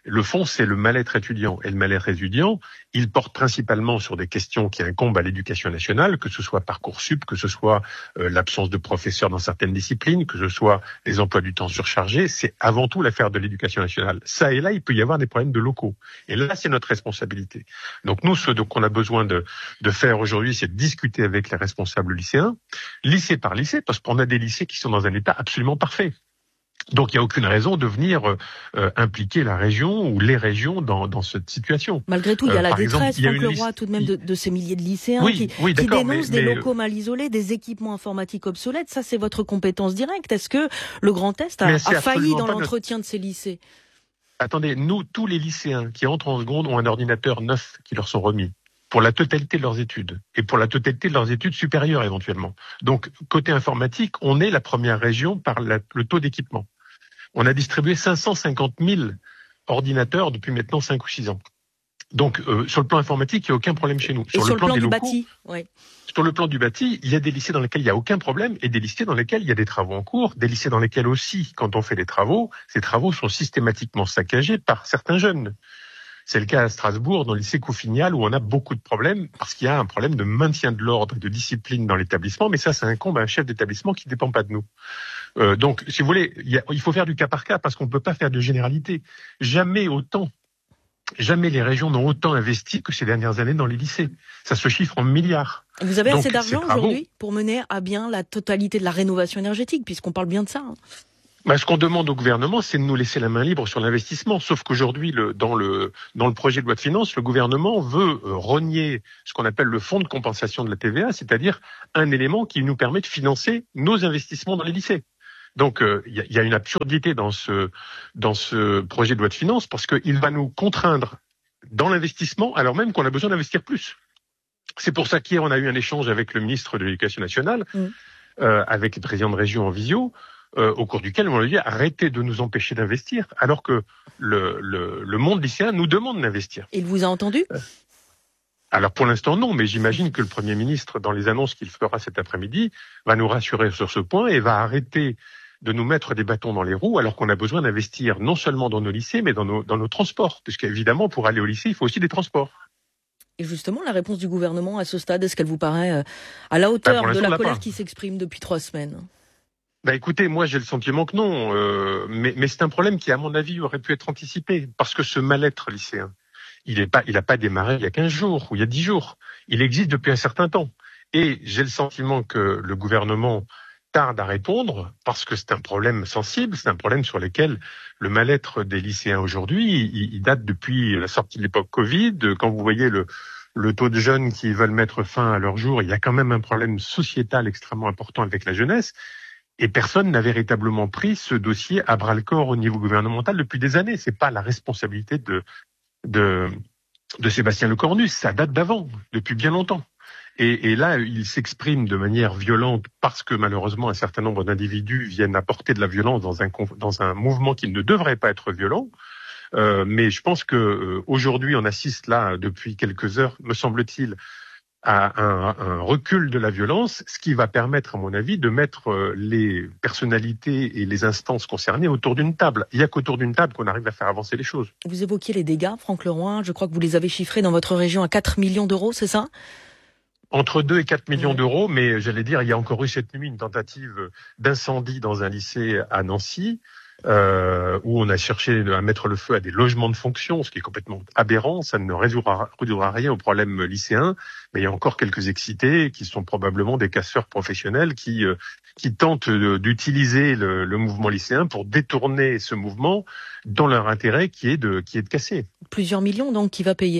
Le fond, c'est le mal-être étudiant. Et le mal-être étudiant, il porte principalement sur des questions qui incombent à l'éducation nationale, que ce soit Parcoursup, que ce soit euh, l'absence de professeurs dans certaines disciplines, que ce soit les emplois du temps surchargés. C'est avant tout l'affaire de l'éducation nationale. Ça et là, il peut y avoir des problèmes de locaux. Et là, c'est notre responsabilité. Donc nous, ce qu'on a besoin de, de faire aujourd'hui, c'est de discuter avec les responsables lycéens, lycée par lycée, parce qu'on a des lycées qui sont dans un état absolument parfait. Donc il n'y a aucune raison de venir euh, impliquer la région ou les régions dans, dans cette situation. Malgré tout, il y a euh, la détresse, exemple, Franck Leroy, liste... tout de même, de, de ces milliers de lycéens oui, qui, oui, qui dénoncent mais, des mais... locaux mal isolés, des équipements informatiques obsolètes. Ça, c'est votre compétence directe. Est-ce que le Grand Est a, a failli dans l'entretien notre... de ces lycées? Attendez, nous, tous les lycéens qui entrent en seconde ont un ordinateur neuf qui leur sont remis pour la totalité de leurs études, et pour la totalité de leurs études supérieures éventuellement. Donc, côté informatique, on est la première région par la, le taux d'équipement. On a distribué cinq cent cinquante mille ordinateurs depuis maintenant cinq ou six ans. Donc, euh, sur le plan informatique, il n'y a aucun problème chez nous. Et sur, sur le plan, plan des du locaux, bâti, ouais. Sur le plan du bâti, il y a des lycées dans lesquels il n'y a aucun problème et des lycées dans lesquels il y a des travaux en cours, des lycées dans lesquels aussi, quand on fait des travaux, ces travaux sont systématiquement saccagés par certains jeunes. C'est le cas à Strasbourg, dans le lycée Couffignal, où on a beaucoup de problèmes, parce qu'il y a un problème de maintien de l'ordre et de discipline dans l'établissement, mais ça, ça incombe à un chef d'établissement qui ne dépend pas de nous. Euh, donc, si vous voulez, il, y a, il faut faire du cas par cas, parce qu'on ne peut pas faire de généralité. Jamais autant, jamais les régions n'ont autant investi que ces dernières années dans les lycées. Ça se chiffre en milliards. Vous avez donc, assez d'argent aujourd'hui pour mener à bien la totalité de la rénovation énergétique, puisqu'on parle bien de ça, hein. Bah, ce qu'on demande au gouvernement, c'est de nous laisser la main libre sur l'investissement. Sauf qu'aujourd'hui, le, dans, le, dans le projet de loi de finances, le gouvernement veut euh, renier ce qu'on appelle le fonds de compensation de la T V A, c'est-à-dire un élément qui nous permet de financer nos investissements dans les lycées. Donc, il euh, y, y a une absurdité dans ce, dans ce projet de loi de finances parce qu'il va nous contraindre dans l'investissement alors même qu'on a besoin d'investir plus. C'est pour ça qu'hier, on a eu un échange avec le ministre de l'Éducation nationale, mmh. euh, avec les présidents de région en visio, Euh, au cours duquel on lui dit arrêtez de nous empêcher d'investir, alors que le, le, le monde lycéen nous demande d'investir. Il vous a entendu ? euh, Alors pour l'instant non, mais j'imagine que le Premier ministre, dans les annonces qu'il fera cet après-midi, va nous rassurer sur ce point et va arrêter de nous mettre des bâtons dans les roues, alors qu'on a besoin d'investir non seulement dans nos lycées, mais dans nos, dans nos transports, parce qu'évidemment pour aller au lycée, il faut aussi des transports. Et justement, la réponse du gouvernement à ce stade, est-ce qu'elle vous paraît à la hauteur ben de la colère qui s'exprime depuis trois semaines ? Bah écoutez, moi j'ai le sentiment que non, euh, mais, mais c'est un problème qui, à mon avis, aurait pu être anticipé, parce que ce mal-être lycéen, il est pas, il n'a pas démarré il y a quinze jours ou il y a dix jours, il existe depuis un certain temps. Et j'ai le sentiment que le gouvernement tarde à répondre, parce que c'est un problème sensible, c'est un problème sur lequel le mal-être des lycéens aujourd'hui, il, il date depuis la sortie de l'époque Covid. Quand vous voyez le, le taux de jeunes qui veulent mettre fin à leur jour, il y a quand même un problème sociétal extrêmement important avec la jeunesse. Et personne n'a véritablement pris ce dossier à bras-le-corps au niveau gouvernemental depuis des années. C'est pas la responsabilité de, de, de Sébastien Lecornu. Ça date d'avant, depuis bien longtemps. Et, et là, il s'exprime de manière violente parce que malheureusement un certain nombre d'individus viennent apporter de la violence dans un, dans un mouvement qui ne devrait pas être violent. Euh, mais je pense que euh, aujourd'hui, on assiste là, depuis quelques heures, me semble-t-il, à un, un recul de la violence, ce qui va permettre, à mon avis, de mettre les personnalités et les instances concernées autour d'une table. Il n'y a qu'autour d'une table qu'on arrive à faire avancer les choses. Vous évoquiez les dégâts, Franck Leroy, je crois que vous les avez chiffrés dans votre région à quatre millions d'euros, c'est ça ? Entre deux et quatre millions d'euros, mais j'allais dire, il y a encore eu cette nuit une tentative d'incendie dans un lycée à Nancy, Euh, où on a cherché à mettre le feu à des logements de fonction, ce qui est complètement aberrant. Ça ne résoudra, résoudra rien au problème lycéen, mais il y a encore quelques excités qui sont probablement des casseurs professionnels qui, euh, qui tentent d'utiliser le, le mouvement lycéen pour détourner ce mouvement dans leur intérêt qui est de, qui est de casser. Plusieurs millions donc, qui va payer ?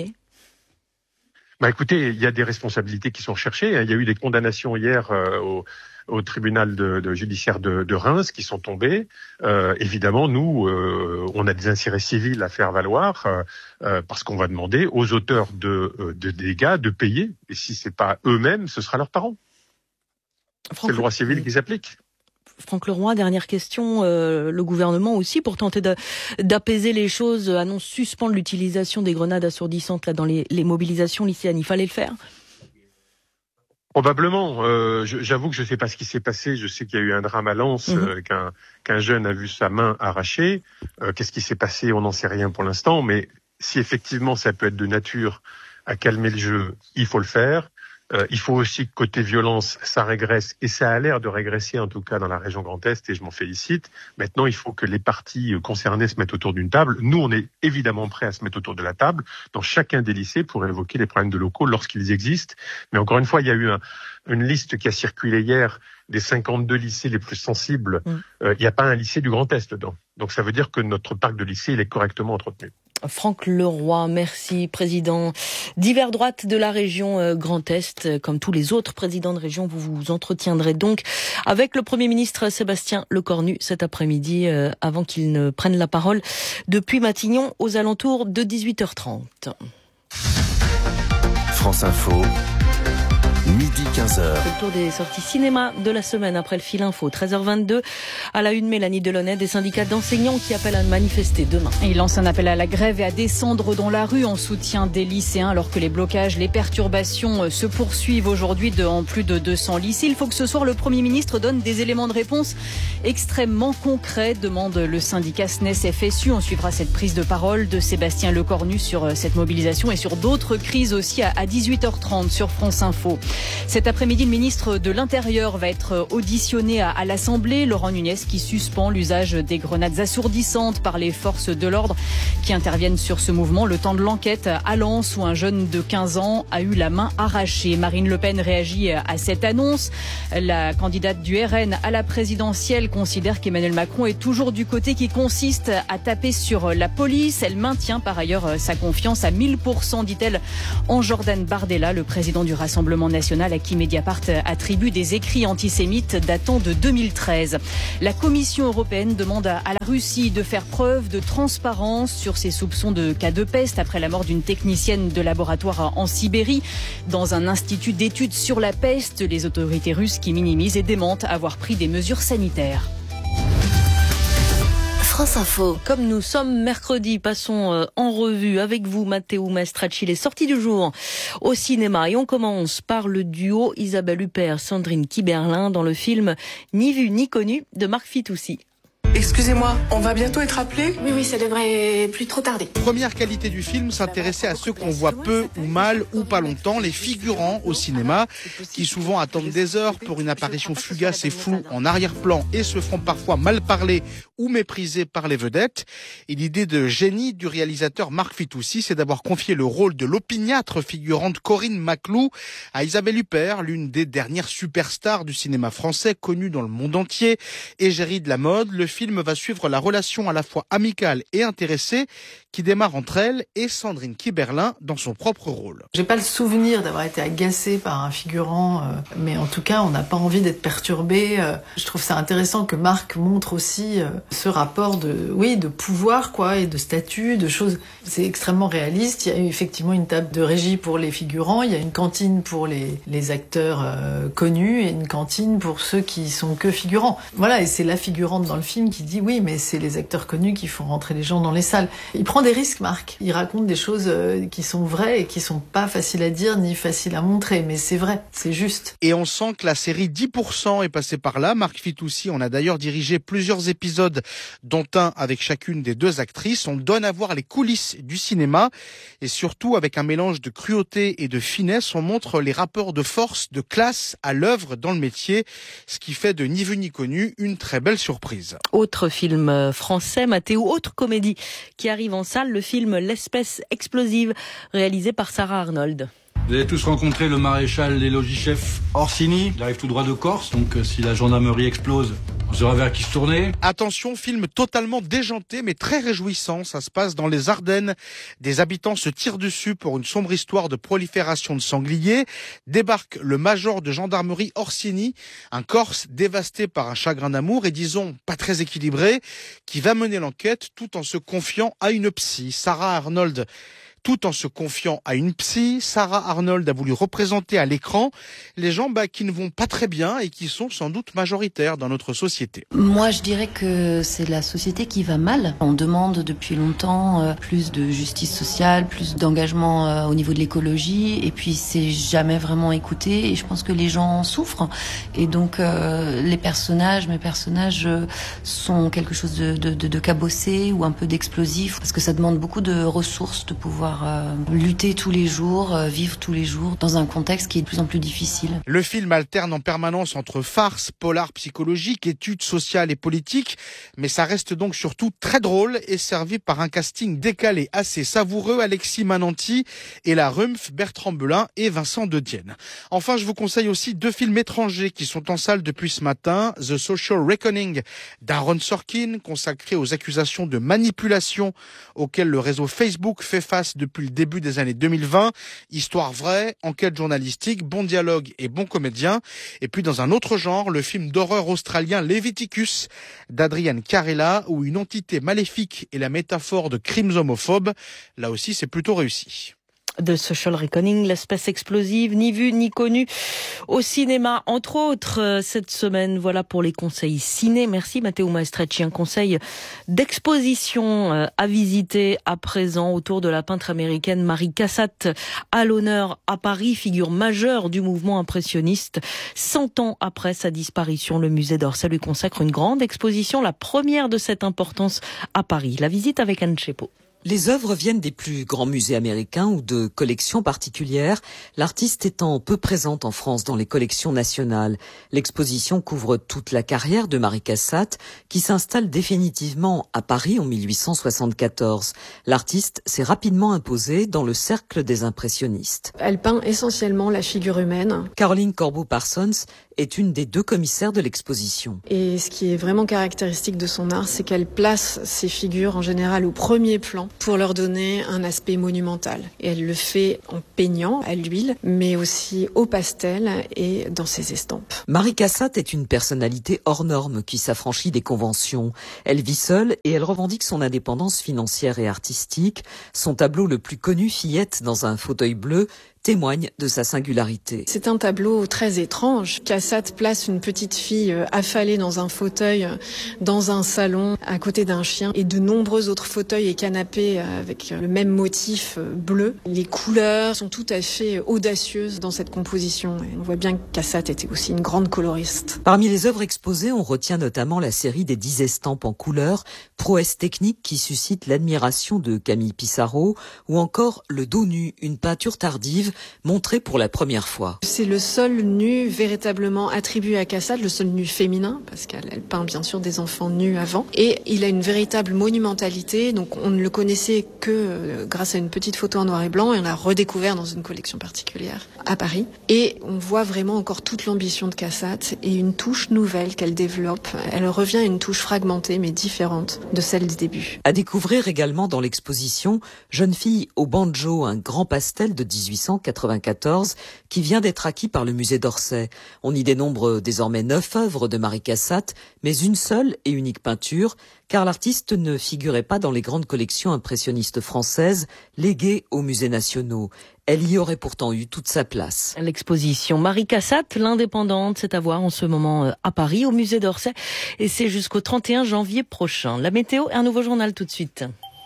Bah écoutez, il y a des responsabilités qui sont recherchées. Il y a eu des condamnations hier euh, au au tribunal de, de judiciaire de, de Reims qui sont tombés. Euh, évidemment, nous, euh, on a des insérés civils à faire valoir euh, parce qu'on va demander aux auteurs de, de dégâts de payer. Et si c'est pas eux-mêmes, ce sera leurs parents. Franck, c'est le droit civil qui s'applique. Franck Leroy, dernière question. Euh, le gouvernement aussi, pour tenter de, d'apaiser les choses, annonce suspendre l'utilisation des grenades assourdissantes là dans les, les mobilisations lycéennes. Il fallait le faire ? Probablement. Euh, je, j'avoue que je ne sais pas ce qui s'est passé. Je sais qu'il y a eu un drame à Lens, mmh. euh, qu'un, qu'un jeune a vu sa main arrachée. Euh, qu'est-ce qui s'est passé? On n'en sait rien pour l'instant. Mais si effectivement ça peut être de nature à calmer le jeu, il faut le faire. Euh, il faut aussi que côté violence, ça régresse. Et ça a l'air de régresser, en tout cas dans la région Grand Est, et je m'en félicite. Maintenant, il faut que les parties concernées se mettent autour d'une table. Nous, on est évidemment prêts à se mettre autour de la table dans chacun des lycées pour évoquer les problèmes de locaux lorsqu'ils existent. Mais encore une fois, il y a eu un, une liste qui a circulé hier des cinquante-deux lycées les plus sensibles. Mmh. Euh, il n'y a pas un lycée du Grand Est dedans. Donc ça veut dire que notre parc de lycées, il est correctement entretenu. Franck Leroy, merci, président d'Hiver Droite de la région Grand Est. Comme tous les autres présidents de région, vous vous entretiendrez donc avec le Premier ministre Sébastien Lecornu cet après-midi, euh, avant qu'il ne prenne la parole depuis Matignon aux alentours de dix-huit heures trente. France Info. Midi quinze heures. C'est le tour des sorties cinéma de la semaine après le fil info. treize heures vingt-deux. À la une, Mélanie Delaunay, des syndicats d'enseignants qui appellent à manifester demain. Il lance un appel à la grève et à descendre dans la rue en soutien des lycéens alors que les blocages, les perturbations se poursuivent aujourd'hui dans plus de deux cents lycées. Il faut que ce soir le Premier ministre donne des éléments de réponse extrêmement concrets, demande le syndicat S N E S F S U. On suivra cette prise de parole de Sébastien Lecornu sur cette mobilisation et sur d'autres crises aussi à dix-huit heures trente sur France Info. Cet après-midi, le ministre de l'Intérieur va être auditionné à, à l'Assemblée. Laurent Nunez qui suspend l'usage des grenades assourdissantes par les forces de l'ordre qui interviennent sur ce mouvement. Le temps de l'enquête à Lens où un jeune de quinze ans a eu la main arrachée. Marine Le Pen réagit à cette annonce. La candidate du R N à la présidentielle considère qu'Emmanuel Macron est toujours du côté qui consiste à taper sur la police. Elle maintient par ailleurs sa confiance à mille pour cent, dit-elle, en Jordan Bardella, le président du Rassemblement national à qui Mediapart attribue des écrits antisémites datant de deux mille treize. La Commission européenne demande à la Russie de faire preuve de transparence sur ses soupçons de cas de peste après la mort d'une technicienne de laboratoire en Sibérie. Dans un institut d'études sur la peste, les autorités russes qui minimisent et démentent avoir pris des mesures sanitaires. France Info. Comme nous sommes mercredi, passons en revue avec vous, Matteo Maestracci, les sorties du jour au cinéma. Et on commence par le duo Isabelle Huppert, Sandrine Kiberlin dans le film Ni vu ni connu de Marc Fitoussi. Excusez-moi, on va bientôt être appelé ? Oui, oui, ça devrait plus trop tarder. Première qualité du film, s'intéresser à ceux qu'on voit peu ou mal ou pas longtemps, les figurants au cinéma, qui souvent attendent des heures pour une apparition fugace et floue en arrière-plan et se font parfois mal parler ou méprisés par les vedettes. Et l'idée de génie du réalisateur Marc Fitoussi, c'est d'avoir confié le rôle de l'opiniâtre figurante Corinne Maclou à Isabelle Huppert, l'une des dernières superstars du cinéma français, connue dans le monde entier, égérie de la mode. Le film va suivre la relation à la fois amicale et intéressée qui démarre entre elle et Sandrine Kiberlin dans son propre rôle. J'ai pas le souvenir d'avoir été agacée par un figurant, euh, mais en tout cas, on n'a pas envie d'être perturbé. Euh, je trouve ça intéressant que Marc montre aussi euh, ce rapport de, oui, de pouvoir, quoi, et de statut, de choses. C'est extrêmement réaliste. Il y a effectivement une table de régie pour les figurants, il y a une cantine pour les, les acteurs euh, connus et une cantine pour ceux qui sont que figurants. Voilà, et c'est la figurante dans le film qui dit oui, mais c'est les acteurs connus qui font rentrer les gens dans les salles. Il prend des risques, Marc. Il raconte des choses euh, qui sont vraies et qui sont pas faciles à dire ni faciles à montrer, mais c'est vrai, c'est juste. Et on sent que la série dix pour cent est passée par là. Marc Fitoussi en a d'ailleurs dirigé plusieurs épisodes, dont un avec chacune des deux actrices. On donne à voir les coulisses du cinéma et surtout avec un mélange de cruauté et de finesse, on montre les rapports de force, de classe à l'œuvre dans le métier, ce qui fait de Ni vu ni connu une très belle surprise. Autre film français, Mathéo, autre comédie qui arrive en salle, le film L'espèce explosive, réalisé par Sarah Arnold. Vous avez tous rencontré le maréchal des logis-chefs Orsini. Il arrive tout droit de Corse, donc euh, si la gendarmerie explose, on saura vers qui se tourner. Attention, film totalement déjanté mais très réjouissant. Ça se passe dans les Ardennes. Des habitants se tirent dessus pour une sombre histoire de prolifération de sangliers. Débarque le major de gendarmerie Orsini, un Corse dévasté par un chagrin d'amour et disons pas très équilibré, qui va mener l'enquête tout en se confiant à une psy. Sarah Arnold, tout en se confiant à une psy. Sarah Arnold a voulu représenter à l'écran les gens bah, qui ne vont pas très bien et qui sont sans doute majoritaires dans notre société. Moi, je dirais que c'est la société qui va mal. On demande depuis longtemps euh, plus de justice sociale, plus d'engagement euh, au niveau de l'écologie, et puis c'est jamais vraiment écouté, et je pense que les gens souffrent. Et donc euh, les personnages, mes personnages euh, sont quelque chose de, de, de, de cabossé ou un peu d'explosif, parce que ça demande beaucoup de ressources de pouvoir euh, lutter tous les jours, euh, vivre tous les jours dans un contexte qui est de plus en plus difficile. Le film alterne en permanence entre farce, polar psychologique, études sociales et politiques, mais ça reste donc surtout très drôle et servi par un casting décalé assez savoureux, Alexis Mananti, Ella Rumpf, Bertrand Belin et Vincent De Dienne. Enfin, je vous conseille aussi deux films étrangers qui sont en salle depuis ce matin. The Social Reckoning d'Aaron Sorkin, consacré aux accusations de manipulation auxquelles le réseau Facebook fait face depuis le début des années deux mille vingt. Histoire vraie, enquête journalistique, bon dialogue et bon comédien. Et puis dans un autre genre, le film d'horreur australien Leviticus d'Adrian Carella, où une entité maléfique est la métaphore de crimes homophobes. Là aussi, c'est plutôt réussi. The Social Reckoning, l'espèce explosive, ni vue ni connue au cinéma, entre autres, cette semaine. Voilà pour les conseils ciné. Merci Matteo Maestrecci. Un conseil d'exposition à visiter à présent autour de la peintre américaine Mary Cassatt, à l'honneur à Paris, figure majeure du mouvement impressionniste. Cent ans après sa disparition, le musée d'Orsay lui consacre une grande exposition, la première de cette importance à Paris. La visite avec Anne Chepo. Les œuvres viennent des plus grands musées américains ou de collections particulières, l'artiste étant peu présente en France dans les collections nationales. L'exposition couvre toute la carrière de Mary Cassatt, qui s'installe définitivement à Paris en mille huit cent soixante-quatorze. L'artiste s'est rapidement imposée dans le cercle des impressionnistes. Elle peint essentiellement la figure humaine. Caroline Corbeau-Parsons est une des deux commissaires de l'exposition. Et ce qui est vraiment caractéristique de son art, c'est qu'elle place ces figures en général au premier plan pour leur donner un aspect monumental. Et elle le fait en peignant à l'huile, mais aussi au pastel et dans ses estampes. Mary Cassatt est une personnalité hors norme qui s'affranchit des conventions. Elle vit seule et elle revendique son indépendance financière et artistique. Son tableau le plus connu, Fillette dans un fauteuil bleu, témoigne de sa singularité. C'est un tableau très étrange. Cassatt place une petite fille affalée dans un fauteuil, dans un salon, à côté d'un chien, et de nombreux autres fauteuils et canapés avec le même motif bleu. Les couleurs sont tout à fait audacieuses dans cette composition. Et on voit bien que Cassatt était aussi une grande coloriste. Parmi les œuvres exposées, on retient notamment la série des dix estampes en couleurs, prouesse technique qui suscite l'admiration de Camille Pissarro, ou encore le dos nu, une peinture tardive montré pour la première fois. C'est le seul nu véritablement attribué à Cassatt, le seul nu féminin, parce qu'elle elle peint bien sûr des enfants nus avant. Et il a une véritable monumentalité, donc on ne le connaissait que euh, grâce à une petite photo en noir et blanc, et on l'a redécouvert dans une collection particulière à Paris. Et on voit vraiment encore toute l'ambition de Cassatt et une touche nouvelle qu'elle développe. Elle revient à une touche fragmentée mais différente de celle du début. À découvrir également dans l'exposition Jeune fille au banjo, un grand pastel de dix-huit cent quatre-vingt-quatorze qui vient d'être acquis par le musée d'Orsay. On y dénombre désormais neuf œuvres de Mary Cassatt, mais une seule et unique peinture, car l'artiste ne figurait pas dans les grandes collections impressionnistes françaises léguées aux musées nationaux. Elle y aurait pourtant eu toute sa place. L'exposition Mary Cassatt, l'indépendante, c'est à voir en ce moment à Paris, au musée d'Orsay, et c'est jusqu'au trente et un janvier prochain. La météo, un nouveau journal tout de suite.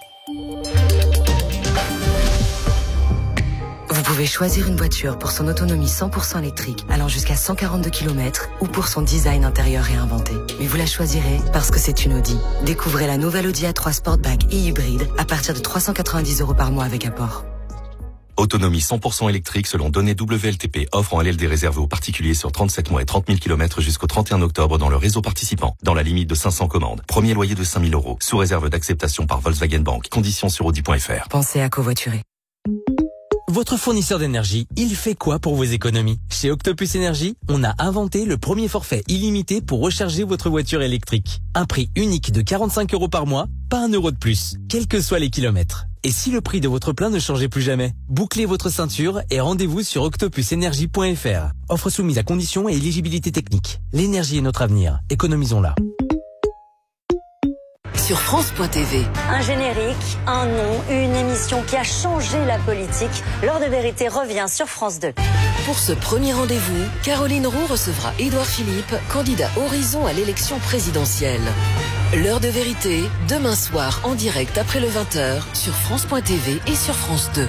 Vous pouvez choisir une voiture pour son autonomie cent pour cent électrique allant jusqu'à cent quarante-deux kilomètres ou pour son design intérieur réinventé. Mais vous la choisirez parce que c'est une Audi. Découvrez la nouvelle Audi A trois Sportback et hybride à partir de trois cent quatre-vingt-dix euros par mois avec apport. Autonomie cent pour cent électrique selon données W L T P. Offre en L L D réservée aux particuliers sur trente-sept mois et trente mille kilomètres jusqu'au trente et un octobre dans le réseau participant. Dans la limite de cinq cents commandes. Premier loyer de cinq mille euros. Sous réserve d'acceptation par Volkswagen Bank. Conditions sur audi point f r. Pensez à covoiturer. Votre fournisseur d'énergie, il fait quoi pour vos économies? Chez Octopus Énergie, on a inventé le premier forfait illimité pour recharger votre voiture électrique. Un prix unique de quarante-cinq euros par mois, pas un euro de plus, quels que soient les kilomètres. Et si le prix de votre plein ne changeait plus jamais? Bouclez votre ceinture et rendez-vous sur octopus énergie point f r. Offre soumise à conditions et éligibilité technique. L'énergie est notre avenir, économisons-la. sur France point T V. Un générique, un nom, une émission qui a changé la politique. L'heure de vérité revient sur France deux. Pour ce premier rendez-vous, Caroline Roux recevra Édouard Philippe, candidat Horizon à l'élection présidentielle. L'heure de vérité, demain soir en direct après le vingt heures sur France point T V et sur France deux.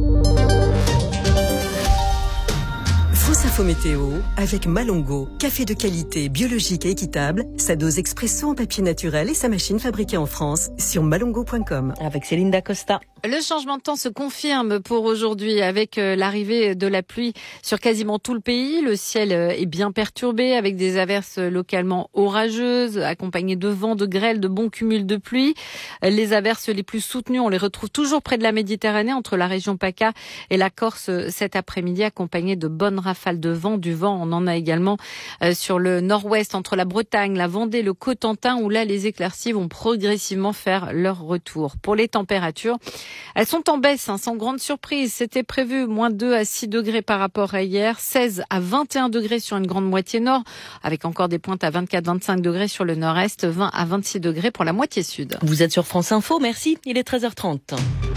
France Info Météo avec Malongo, café de qualité, biologique et équitable, sa dose expresso en papier naturel et sa machine fabriquée en France sur malongo point com. Avec Céline Dacosta. Le changement de temps se confirme pour aujourd'hui avec l'arrivée de la pluie sur quasiment tout le pays. Le ciel est bien perturbé avec des averses localement orageuses accompagnées de vents, de grêle, de bons cumuls de pluie. Les averses les plus soutenues, on les retrouve toujours près de la Méditerranée entre la région PACA et la Corse cet après-midi accompagnées de bonnes rafales de vent. Du vent, on en a également sur le nord-ouest entre la Bretagne, la Vendée, le Cotentin où là les éclaircies vont progressivement faire leur retour. Pour les températures, elles sont en baisse, hein, sans grande surprise. C'était prévu moins deux à six degrés par rapport à hier, seize à vingt et un degrés sur une grande moitié nord, avec encore des pointes à vingt-quatre à vingt-cinq degrés sur le nord-est, vingt à vingt-six degrés pour la moitié sud. Vous êtes sur France Info, merci. Il est treize heures trente.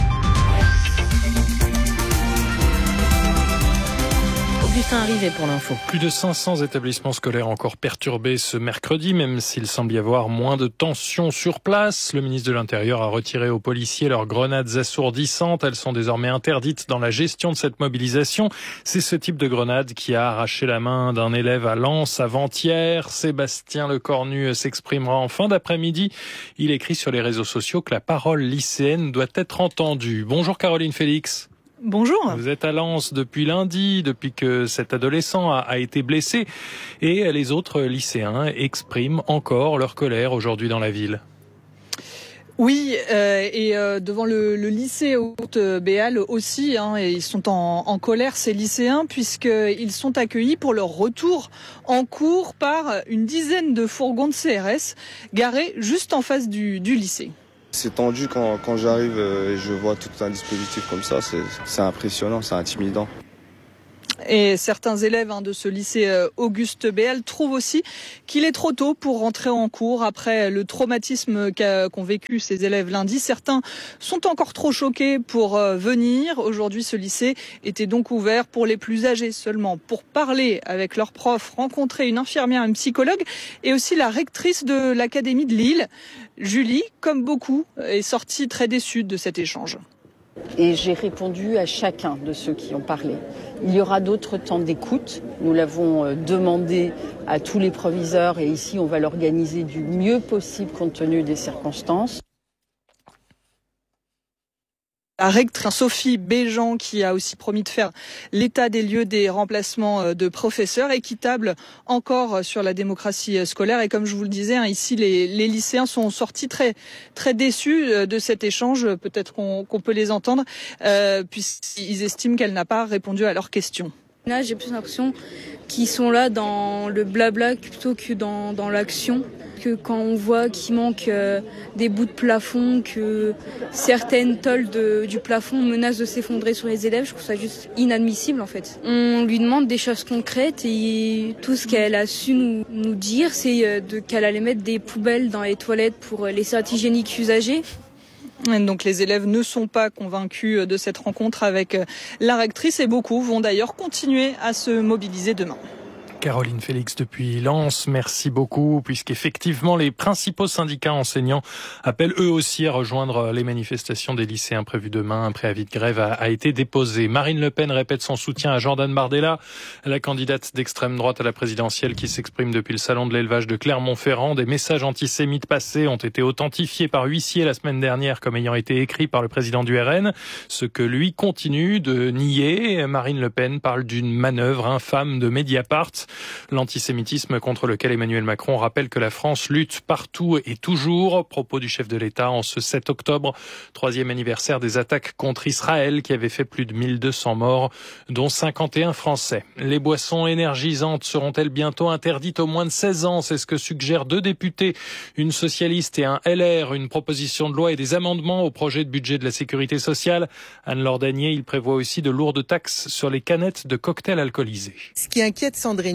Augustin arrivé pour l'info. Plus de cinq cents établissements scolaires encore perturbés ce mercredi, même s'il semble y avoir moins de tensions sur place. Le ministre de l'Intérieur a retiré aux policiers leurs grenades assourdissantes. Elles sont désormais interdites dans la gestion de cette mobilisation. C'est ce type de grenade qui a arraché la main d'un élève à Lens avant-hier. Sébastien Lecornu s'exprimera en fin d'après-midi. Il écrit sur les réseaux sociaux que la parole lycéenne doit être entendue. Bonjour Caroline Félix. Bonjour. Vous êtes à Lens depuis lundi, depuis que cet adolescent a, a été blessé. Et les autres lycéens expriment encore leur colère aujourd'hui dans la ville. Oui, euh, et euh, devant le, le lycée Haute-Béal aussi, hein, et ils sont en, en colère, ces lycéens, puisqu'ils sont accueillis pour leur retour en cours par une dizaine de fourgons de C R S garés juste en face du, du lycée. C'est tendu quand, quand j'arrive et je vois tout un dispositif comme ça, c'est, c'est impressionnant, c'est intimidant. Et certains élèves hein, de ce lycée Auguste Béal trouvent aussi qu'il est trop tôt pour rentrer en cours après le traumatisme qu'a, qu'ont vécu ces élèves lundi. Certains sont encore trop choqués pour euh, venir. Aujourd'hui, ce lycée était donc ouvert pour les plus âgés seulement, pour parler avec leurs profs, rencontrer une infirmière, une psychologue et aussi la rectrice de l'académie de Lille. Julie, comme beaucoup, est sortie très déçue de cet échange. Et j'ai répondu à chacun de ceux qui ont parlé. Il y aura d'autres temps d'écoute. Nous l'avons demandé à tous les proviseurs et ici on va l'organiser du mieux possible compte tenu des circonstances. La rectrice Sophie Béjean qui a aussi promis de faire l'état des lieux des remplacements de professeurs, équitable encore sur la démocratie scolaire. Et comme je vous le disais, hein, ici les, les lycéens sont sortis très très déçus de cet échange. Peut-être qu'on, qu'on peut les entendre, euh, puisqu'ils estiment qu'elle n'a pas répondu à leurs questions. Là, j'ai plus l'impression qu'ils sont là dans le blabla plutôt que dans, dans l'action. Que quand on voit qu'il manque euh, des bouts de plafond, que certaines tôles de, du plafond menacent de s'effondrer sur les élèves, je trouve ça juste inadmissible en fait. On lui demande des choses concrètes et tout ce qu'elle a su nous, nous dire, c'est euh, de, qu'elle allait mettre des poubelles dans les toilettes pour les serviettes hygiéniques usagées. Donc les élèves ne sont pas convaincus de cette rencontre avec la rectrice et beaucoup vont d'ailleurs continuer à se mobiliser demain. Caroline Félix depuis Lens, merci beaucoup, puisqu'effectivement les principaux syndicats enseignants appellent eux aussi à rejoindre les manifestations des lycéens prévues demain. Un préavis de grève a, a été déposé. Marine Le Pen répète son soutien à Jordan Bardella, la candidate d'extrême droite à la présidentielle qui s'exprime depuis le salon de l'élevage de Clermont-Ferrand. Des messages antisémites passés ont été authentifiés par huissier la semaine dernière comme ayant été écrits par le président du R N, ce que lui continue de nier. Marine Le Pen parle d'une manœuvre infâme de Mediapart. L'antisémitisme contre lequel Emmanuel Macron rappelle que la France lutte partout et toujours. Propos du chef de l'État en ce sept octobre, troisième anniversaire des attaques contre Israël qui avaient fait plus de mille deux cents morts, dont cinquante et un Français. Les boissons énergisantes seront-elles bientôt interdites aux moins de seize ans? C'est ce que suggèrent deux députés, une socialiste et un L R, une proposition de loi et des amendements au projet de budget de la sécurité sociale. Anne-Laure Danier, il prévoit aussi de lourdes taxes sur les canettes de cocktails alcoolisés. Ce qui inquiète Sandrine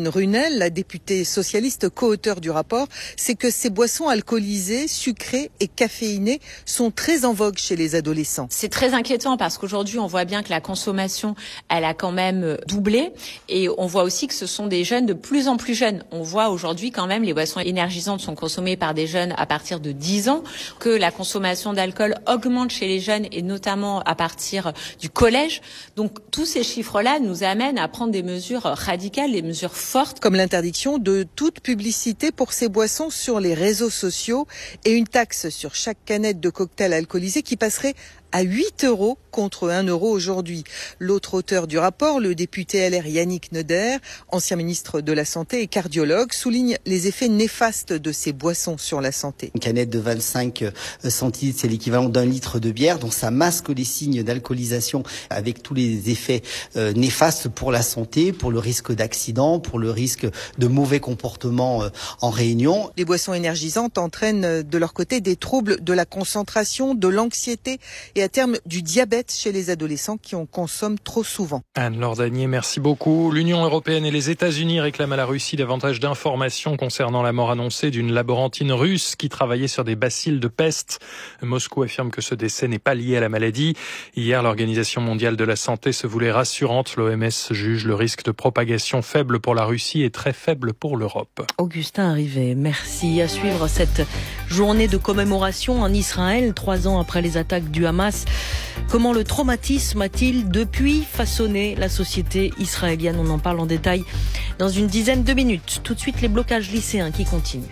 Sandrine Runel, la députée socialiste co-auteure du rapport, c'est que ces boissons alcoolisées, sucrées et caféinées sont très en vogue chez les adolescents. C'est très inquiétant parce qu'aujourd'hui, on voit bien que la consommation, elle a quand même doublé. Et on voit aussi que ce sont des jeunes de plus en plus jeunes. On voit aujourd'hui quand même les boissons énergisantes sont consommées par des jeunes à partir de dix ans, que la consommation d'alcool augmente chez les jeunes et notamment à partir du collège. Donc tous ces chiffres-là nous amènent à prendre des mesures radicales, des mesures fortes. Comme l'interdiction de toute publicité pour ces boissons sur les réseaux sociaux et une taxe sur chaque canette de cocktail alcoolisé qui passerait à huit euros contre un euro aujourd'hui. L'autre auteur du rapport, le député L R Yannick Neuder, ancien ministre de la Santé et cardiologue, souligne les effets néfastes de ces boissons sur la santé. Une canette de vingt-cinq centilitres, c'est l'équivalent d'un litre de bière, donc ça masque les signes d'alcoolisation avec tous les effets euh, néfastes pour la santé, pour le risque d'accident, pour le risque de mauvais comportement euh, en réunion. Les boissons énergisantes entraînent de leur côté des troubles de la concentration, de l'anxiété et à terme du diabète chez les adolescents qui en consomment trop souvent. Anne-Laure Danier, merci beaucoup. L'Union européenne et les États-Unis réclament à la Russie davantage d'informations concernant la mort annoncée d'une laborantine russe qui travaillait sur des bacilles de peste. Moscou affirme que ce décès n'est pas lié à la maladie. Hier, l'Organisation mondiale de la santé se voulait rassurante. L'O M S juge le risque de propagation faible pour la Russie et très faible pour l'Europe. Augustin Arrivé, merci. À suivre cette journée de commémoration en Israël, trois ans après les attaques du Hamas. Comment le traumatisme a-t-il depuis façonné la société israélienne? On en parle en détail dans une dizaine de minutes. Tout de suite, les blocages lycéens qui continuent.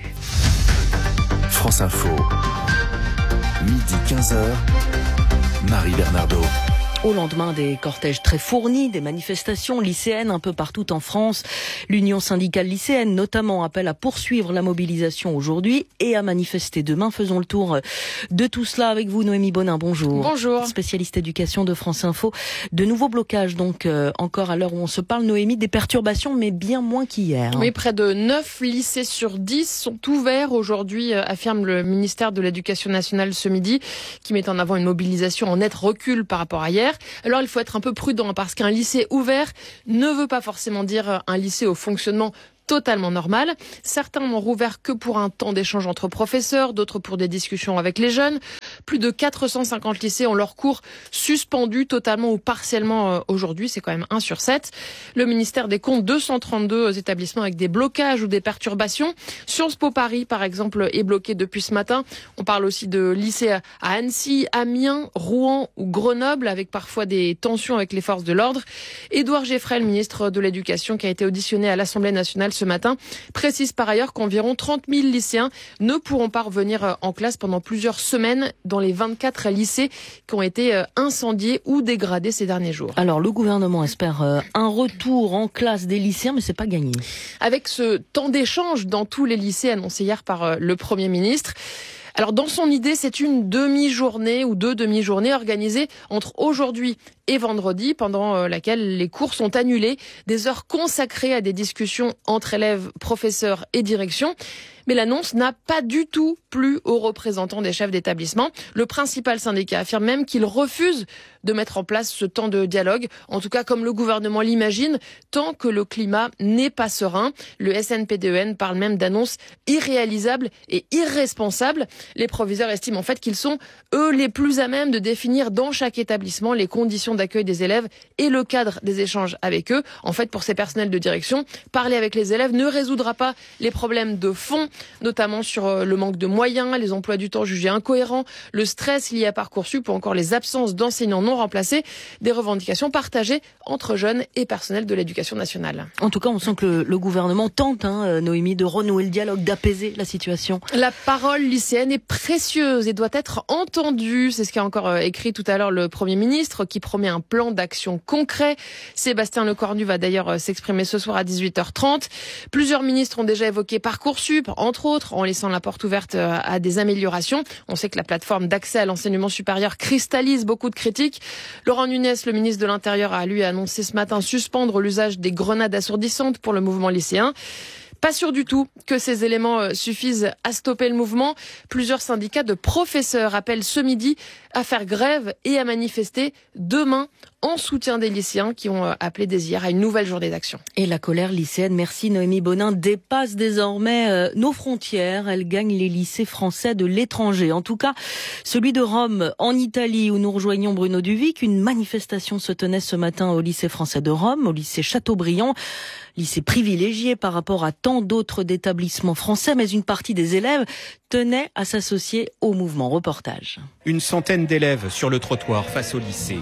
France Info, midi quinze heures, Marie Bernardo. Au lendemain des cortèges très fournis, des manifestations lycéennes un peu partout en France, l'Union syndicale lycéenne notamment appelle à poursuivre la mobilisation aujourd'hui et à manifester demain. Faisons le tour de tout cela avec vous, Noémie Bonin. Bonjour. Bonjour. Spécialiste éducation de France Info. De nouveaux blocages donc euh, encore à l'heure où on se parle, Noémie, des perturbations mais bien moins qu'hier. Oui, près de neuf lycées sur dix sont ouverts aujourd'hui, affirme le ministère de l'Éducation nationale ce midi, qui met en avant une mobilisation en net recul par rapport à hier. Alors il faut être un peu prudent parce qu'un lycée ouvert ne veut pas forcément dire un lycée au fonctionnement totalement normal. Certains n'ont rouvert que pour un temps d'échange entre professeurs, d'autres pour des discussions avec les jeunes. Plus de quatre cent cinquante lycées ont leurs cours suspendus totalement ou partiellement aujourd'hui. C'est quand même un sur sept. Le ministère décompte deux cent trente-deux établissements avec des blocages ou des perturbations. Sciences Po Paris, par exemple, est bloqué depuis ce matin. On parle aussi de lycées à Annecy, Amiens, Rouen ou Grenoble, avec parfois des tensions avec les forces de l'ordre. Édouard Geffrel, ministre de l'Éducation, qui a été auditionné à l'Assemblée nationale ce matin, précise par ailleurs qu'environ trente mille lycéens ne pourront pas revenir en classe pendant plusieurs semaines dans les vingt-quatre lycées qui ont été incendiés ou dégradés ces derniers jours. Alors le gouvernement espère un retour en classe des lycéens, mais c'est pas gagné. Avec ce temps d'échange dans tous les lycées annoncé hier par le Premier ministre, alors dans son idée, c'est une demi-journée ou deux demi-journées organisées entre aujourd'hui et vendredi, pendant laquelle les cours sont annulés, des heures consacrées à des discussions entre élèves, professeurs et direction. Mais l'annonce n'a pas du tout plu aux représentants des chefs d'établissement. Le principal syndicat affirme même qu'il refuse de mettre en place ce temps de dialogue, en tout cas comme le gouvernement l'imagine, tant que le climat n'est pas serein. Le S N P D E N parle même d'annonces irréalisables et irresponsables. Les proviseurs estiment en fait qu'ils sont, eux, les plus à même de définir dans chaque établissement les conditions d'accueil des élèves et le cadre des échanges avec eux. En fait, pour ces personnels de direction, parler avec les élèves ne résoudra pas les problèmes de fond, notamment sur le manque de moyens, les emplois du temps jugés incohérents, le stress lié à Parcoursup ou encore les absences d'enseignants non remplacés, des revendications partagées entre jeunes et personnels de l'éducation nationale. En tout cas, on sent que le, le gouvernement tente, hein, Noémie, de renouer le dialogue, d'apaiser la situation. La parole lycéenne est précieuse et doit être entendue. C'est ce qu'a encore écrit tout à l'heure le Premier ministre, qui promet un plan d'action concret. Sébastien Lecornu va d'ailleurs s'exprimer ce soir à dix-huit heures trente. Plusieurs ministres ont déjà évoqué Parcoursup, entre autres, en laissant la porte ouverte à des améliorations. On sait que la plateforme d'accès à l'enseignement supérieur cristallise beaucoup de critiques. Laurent Nunez, le ministre de l'Intérieur, a lui annoncé ce matin suspendre l'usage des grenades assourdissantes pour le mouvement lycéen. Pas sûr du tout que ces éléments suffisent à stopper le mouvement. Plusieurs syndicats de professeurs appellent ce midi à faire grève et à manifester demain en soutien des lycéens qui ont appelé dès hier à une nouvelle journée d'action. Et la colère lycéenne, merci Noémie Bonin, dépasse désormais euh, nos frontières. Elle gagne les lycées français de l'étranger. En tout cas, celui de Rome, en Italie, où nous rejoignons Bruno Duvic. Une manifestation se tenait ce matin au lycée français de Rome, au lycée Chateaubriand. Lycée privilégié par rapport à tant d'autres établissements français, mais une partie des élèves tenait à s'associer au mouvement. Reportage. Une centaine d'élèves sur le trottoir face au lycée.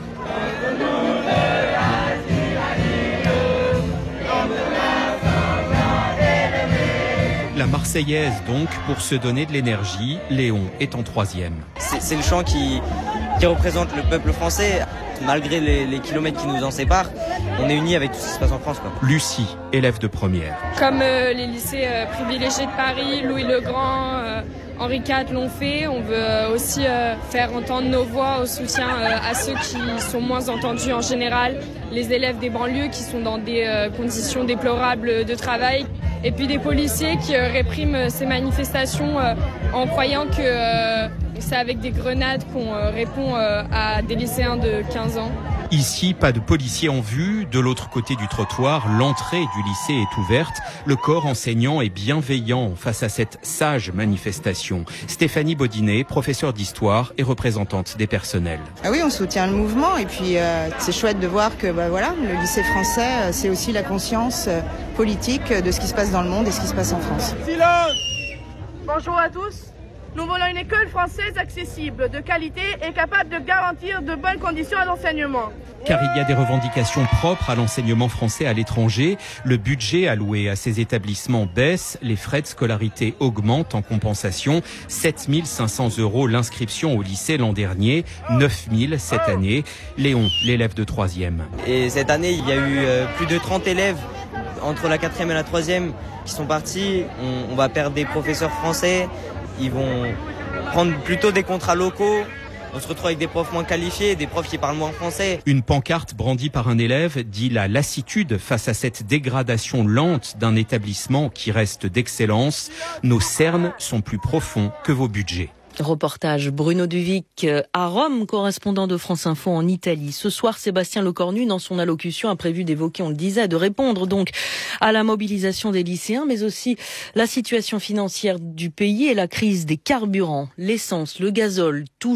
La Marseillaise donc, pour se donner de l'énergie, Léon est en troisième. C'est, c'est le chant qui, qui représente le peuple français. Malgré les, les kilomètres qui nous en séparent, on est unis avec tout ce qui se passe en France, quoi. Lucie, élève de première. Comme euh, les lycées euh, privilégiés de Paris, Louis le Grand, euh, Henri quatre l'ont fait, on veut euh, aussi euh, faire entendre nos voix au soutien euh, à ceux qui sont moins entendus en général, les élèves des banlieues qui sont dans des euh, conditions déplorables de travail, et puis des policiers qui euh, répriment ces manifestations euh, en croyant que euh, c'est avec des grenades qu'on euh, répond euh, à des lycéens de quinze ans. Ici, pas de policiers en vue. De l'autre côté du trottoir, l'entrée du lycée est ouverte. Le corps enseignant est bienveillant face à cette sage manifestation. Stéphanie Baudinet, professeure d'histoire et représentante des personnels. Ah oui, on soutient le mouvement et puis euh, c'est chouette de voir que bah, voilà, le lycée français, euh, c'est aussi la conscience euh, politique de ce qui se passe dans le monde et ce qui se passe en France. Silence! Bonjour à tous. Nous voulons une école française accessible, de qualité et capable de garantir de bonnes conditions à l'enseignement. Car il y a des revendications propres à l'enseignement français à l'étranger. Le budget alloué à ces établissements baisse, les frais de scolarité augmentent en compensation. sept mille cinq cents euros l'inscription au lycée l'an dernier, neuf mille cette année. Léon, l'élève de troisième. Et cette année, il y a eu euh, plus de trente élèves entre la quatrième et la troisième qui sont partis. On, on va perdre des professeurs français. Ils vont prendre plutôt des contrats locaux. On se retrouve avec des profs moins qualifiés, des profs qui parlent moins français. Une pancarte brandie par un élève dit la lassitude face à cette dégradation lente d'un établissement qui reste d'excellence. Nos cernes sont plus profonds que vos budgets. Reportage Bruno Duvic à Rome, correspondant de France Info en Italie. Ce soir, Sébastien Lecornu, dans son allocution, a prévu d'évoquer, on le disait, de répondre donc à la mobilisation des lycéens, mais aussi la situation financière du pays et la crise des carburants, l'essence, le gazole, tout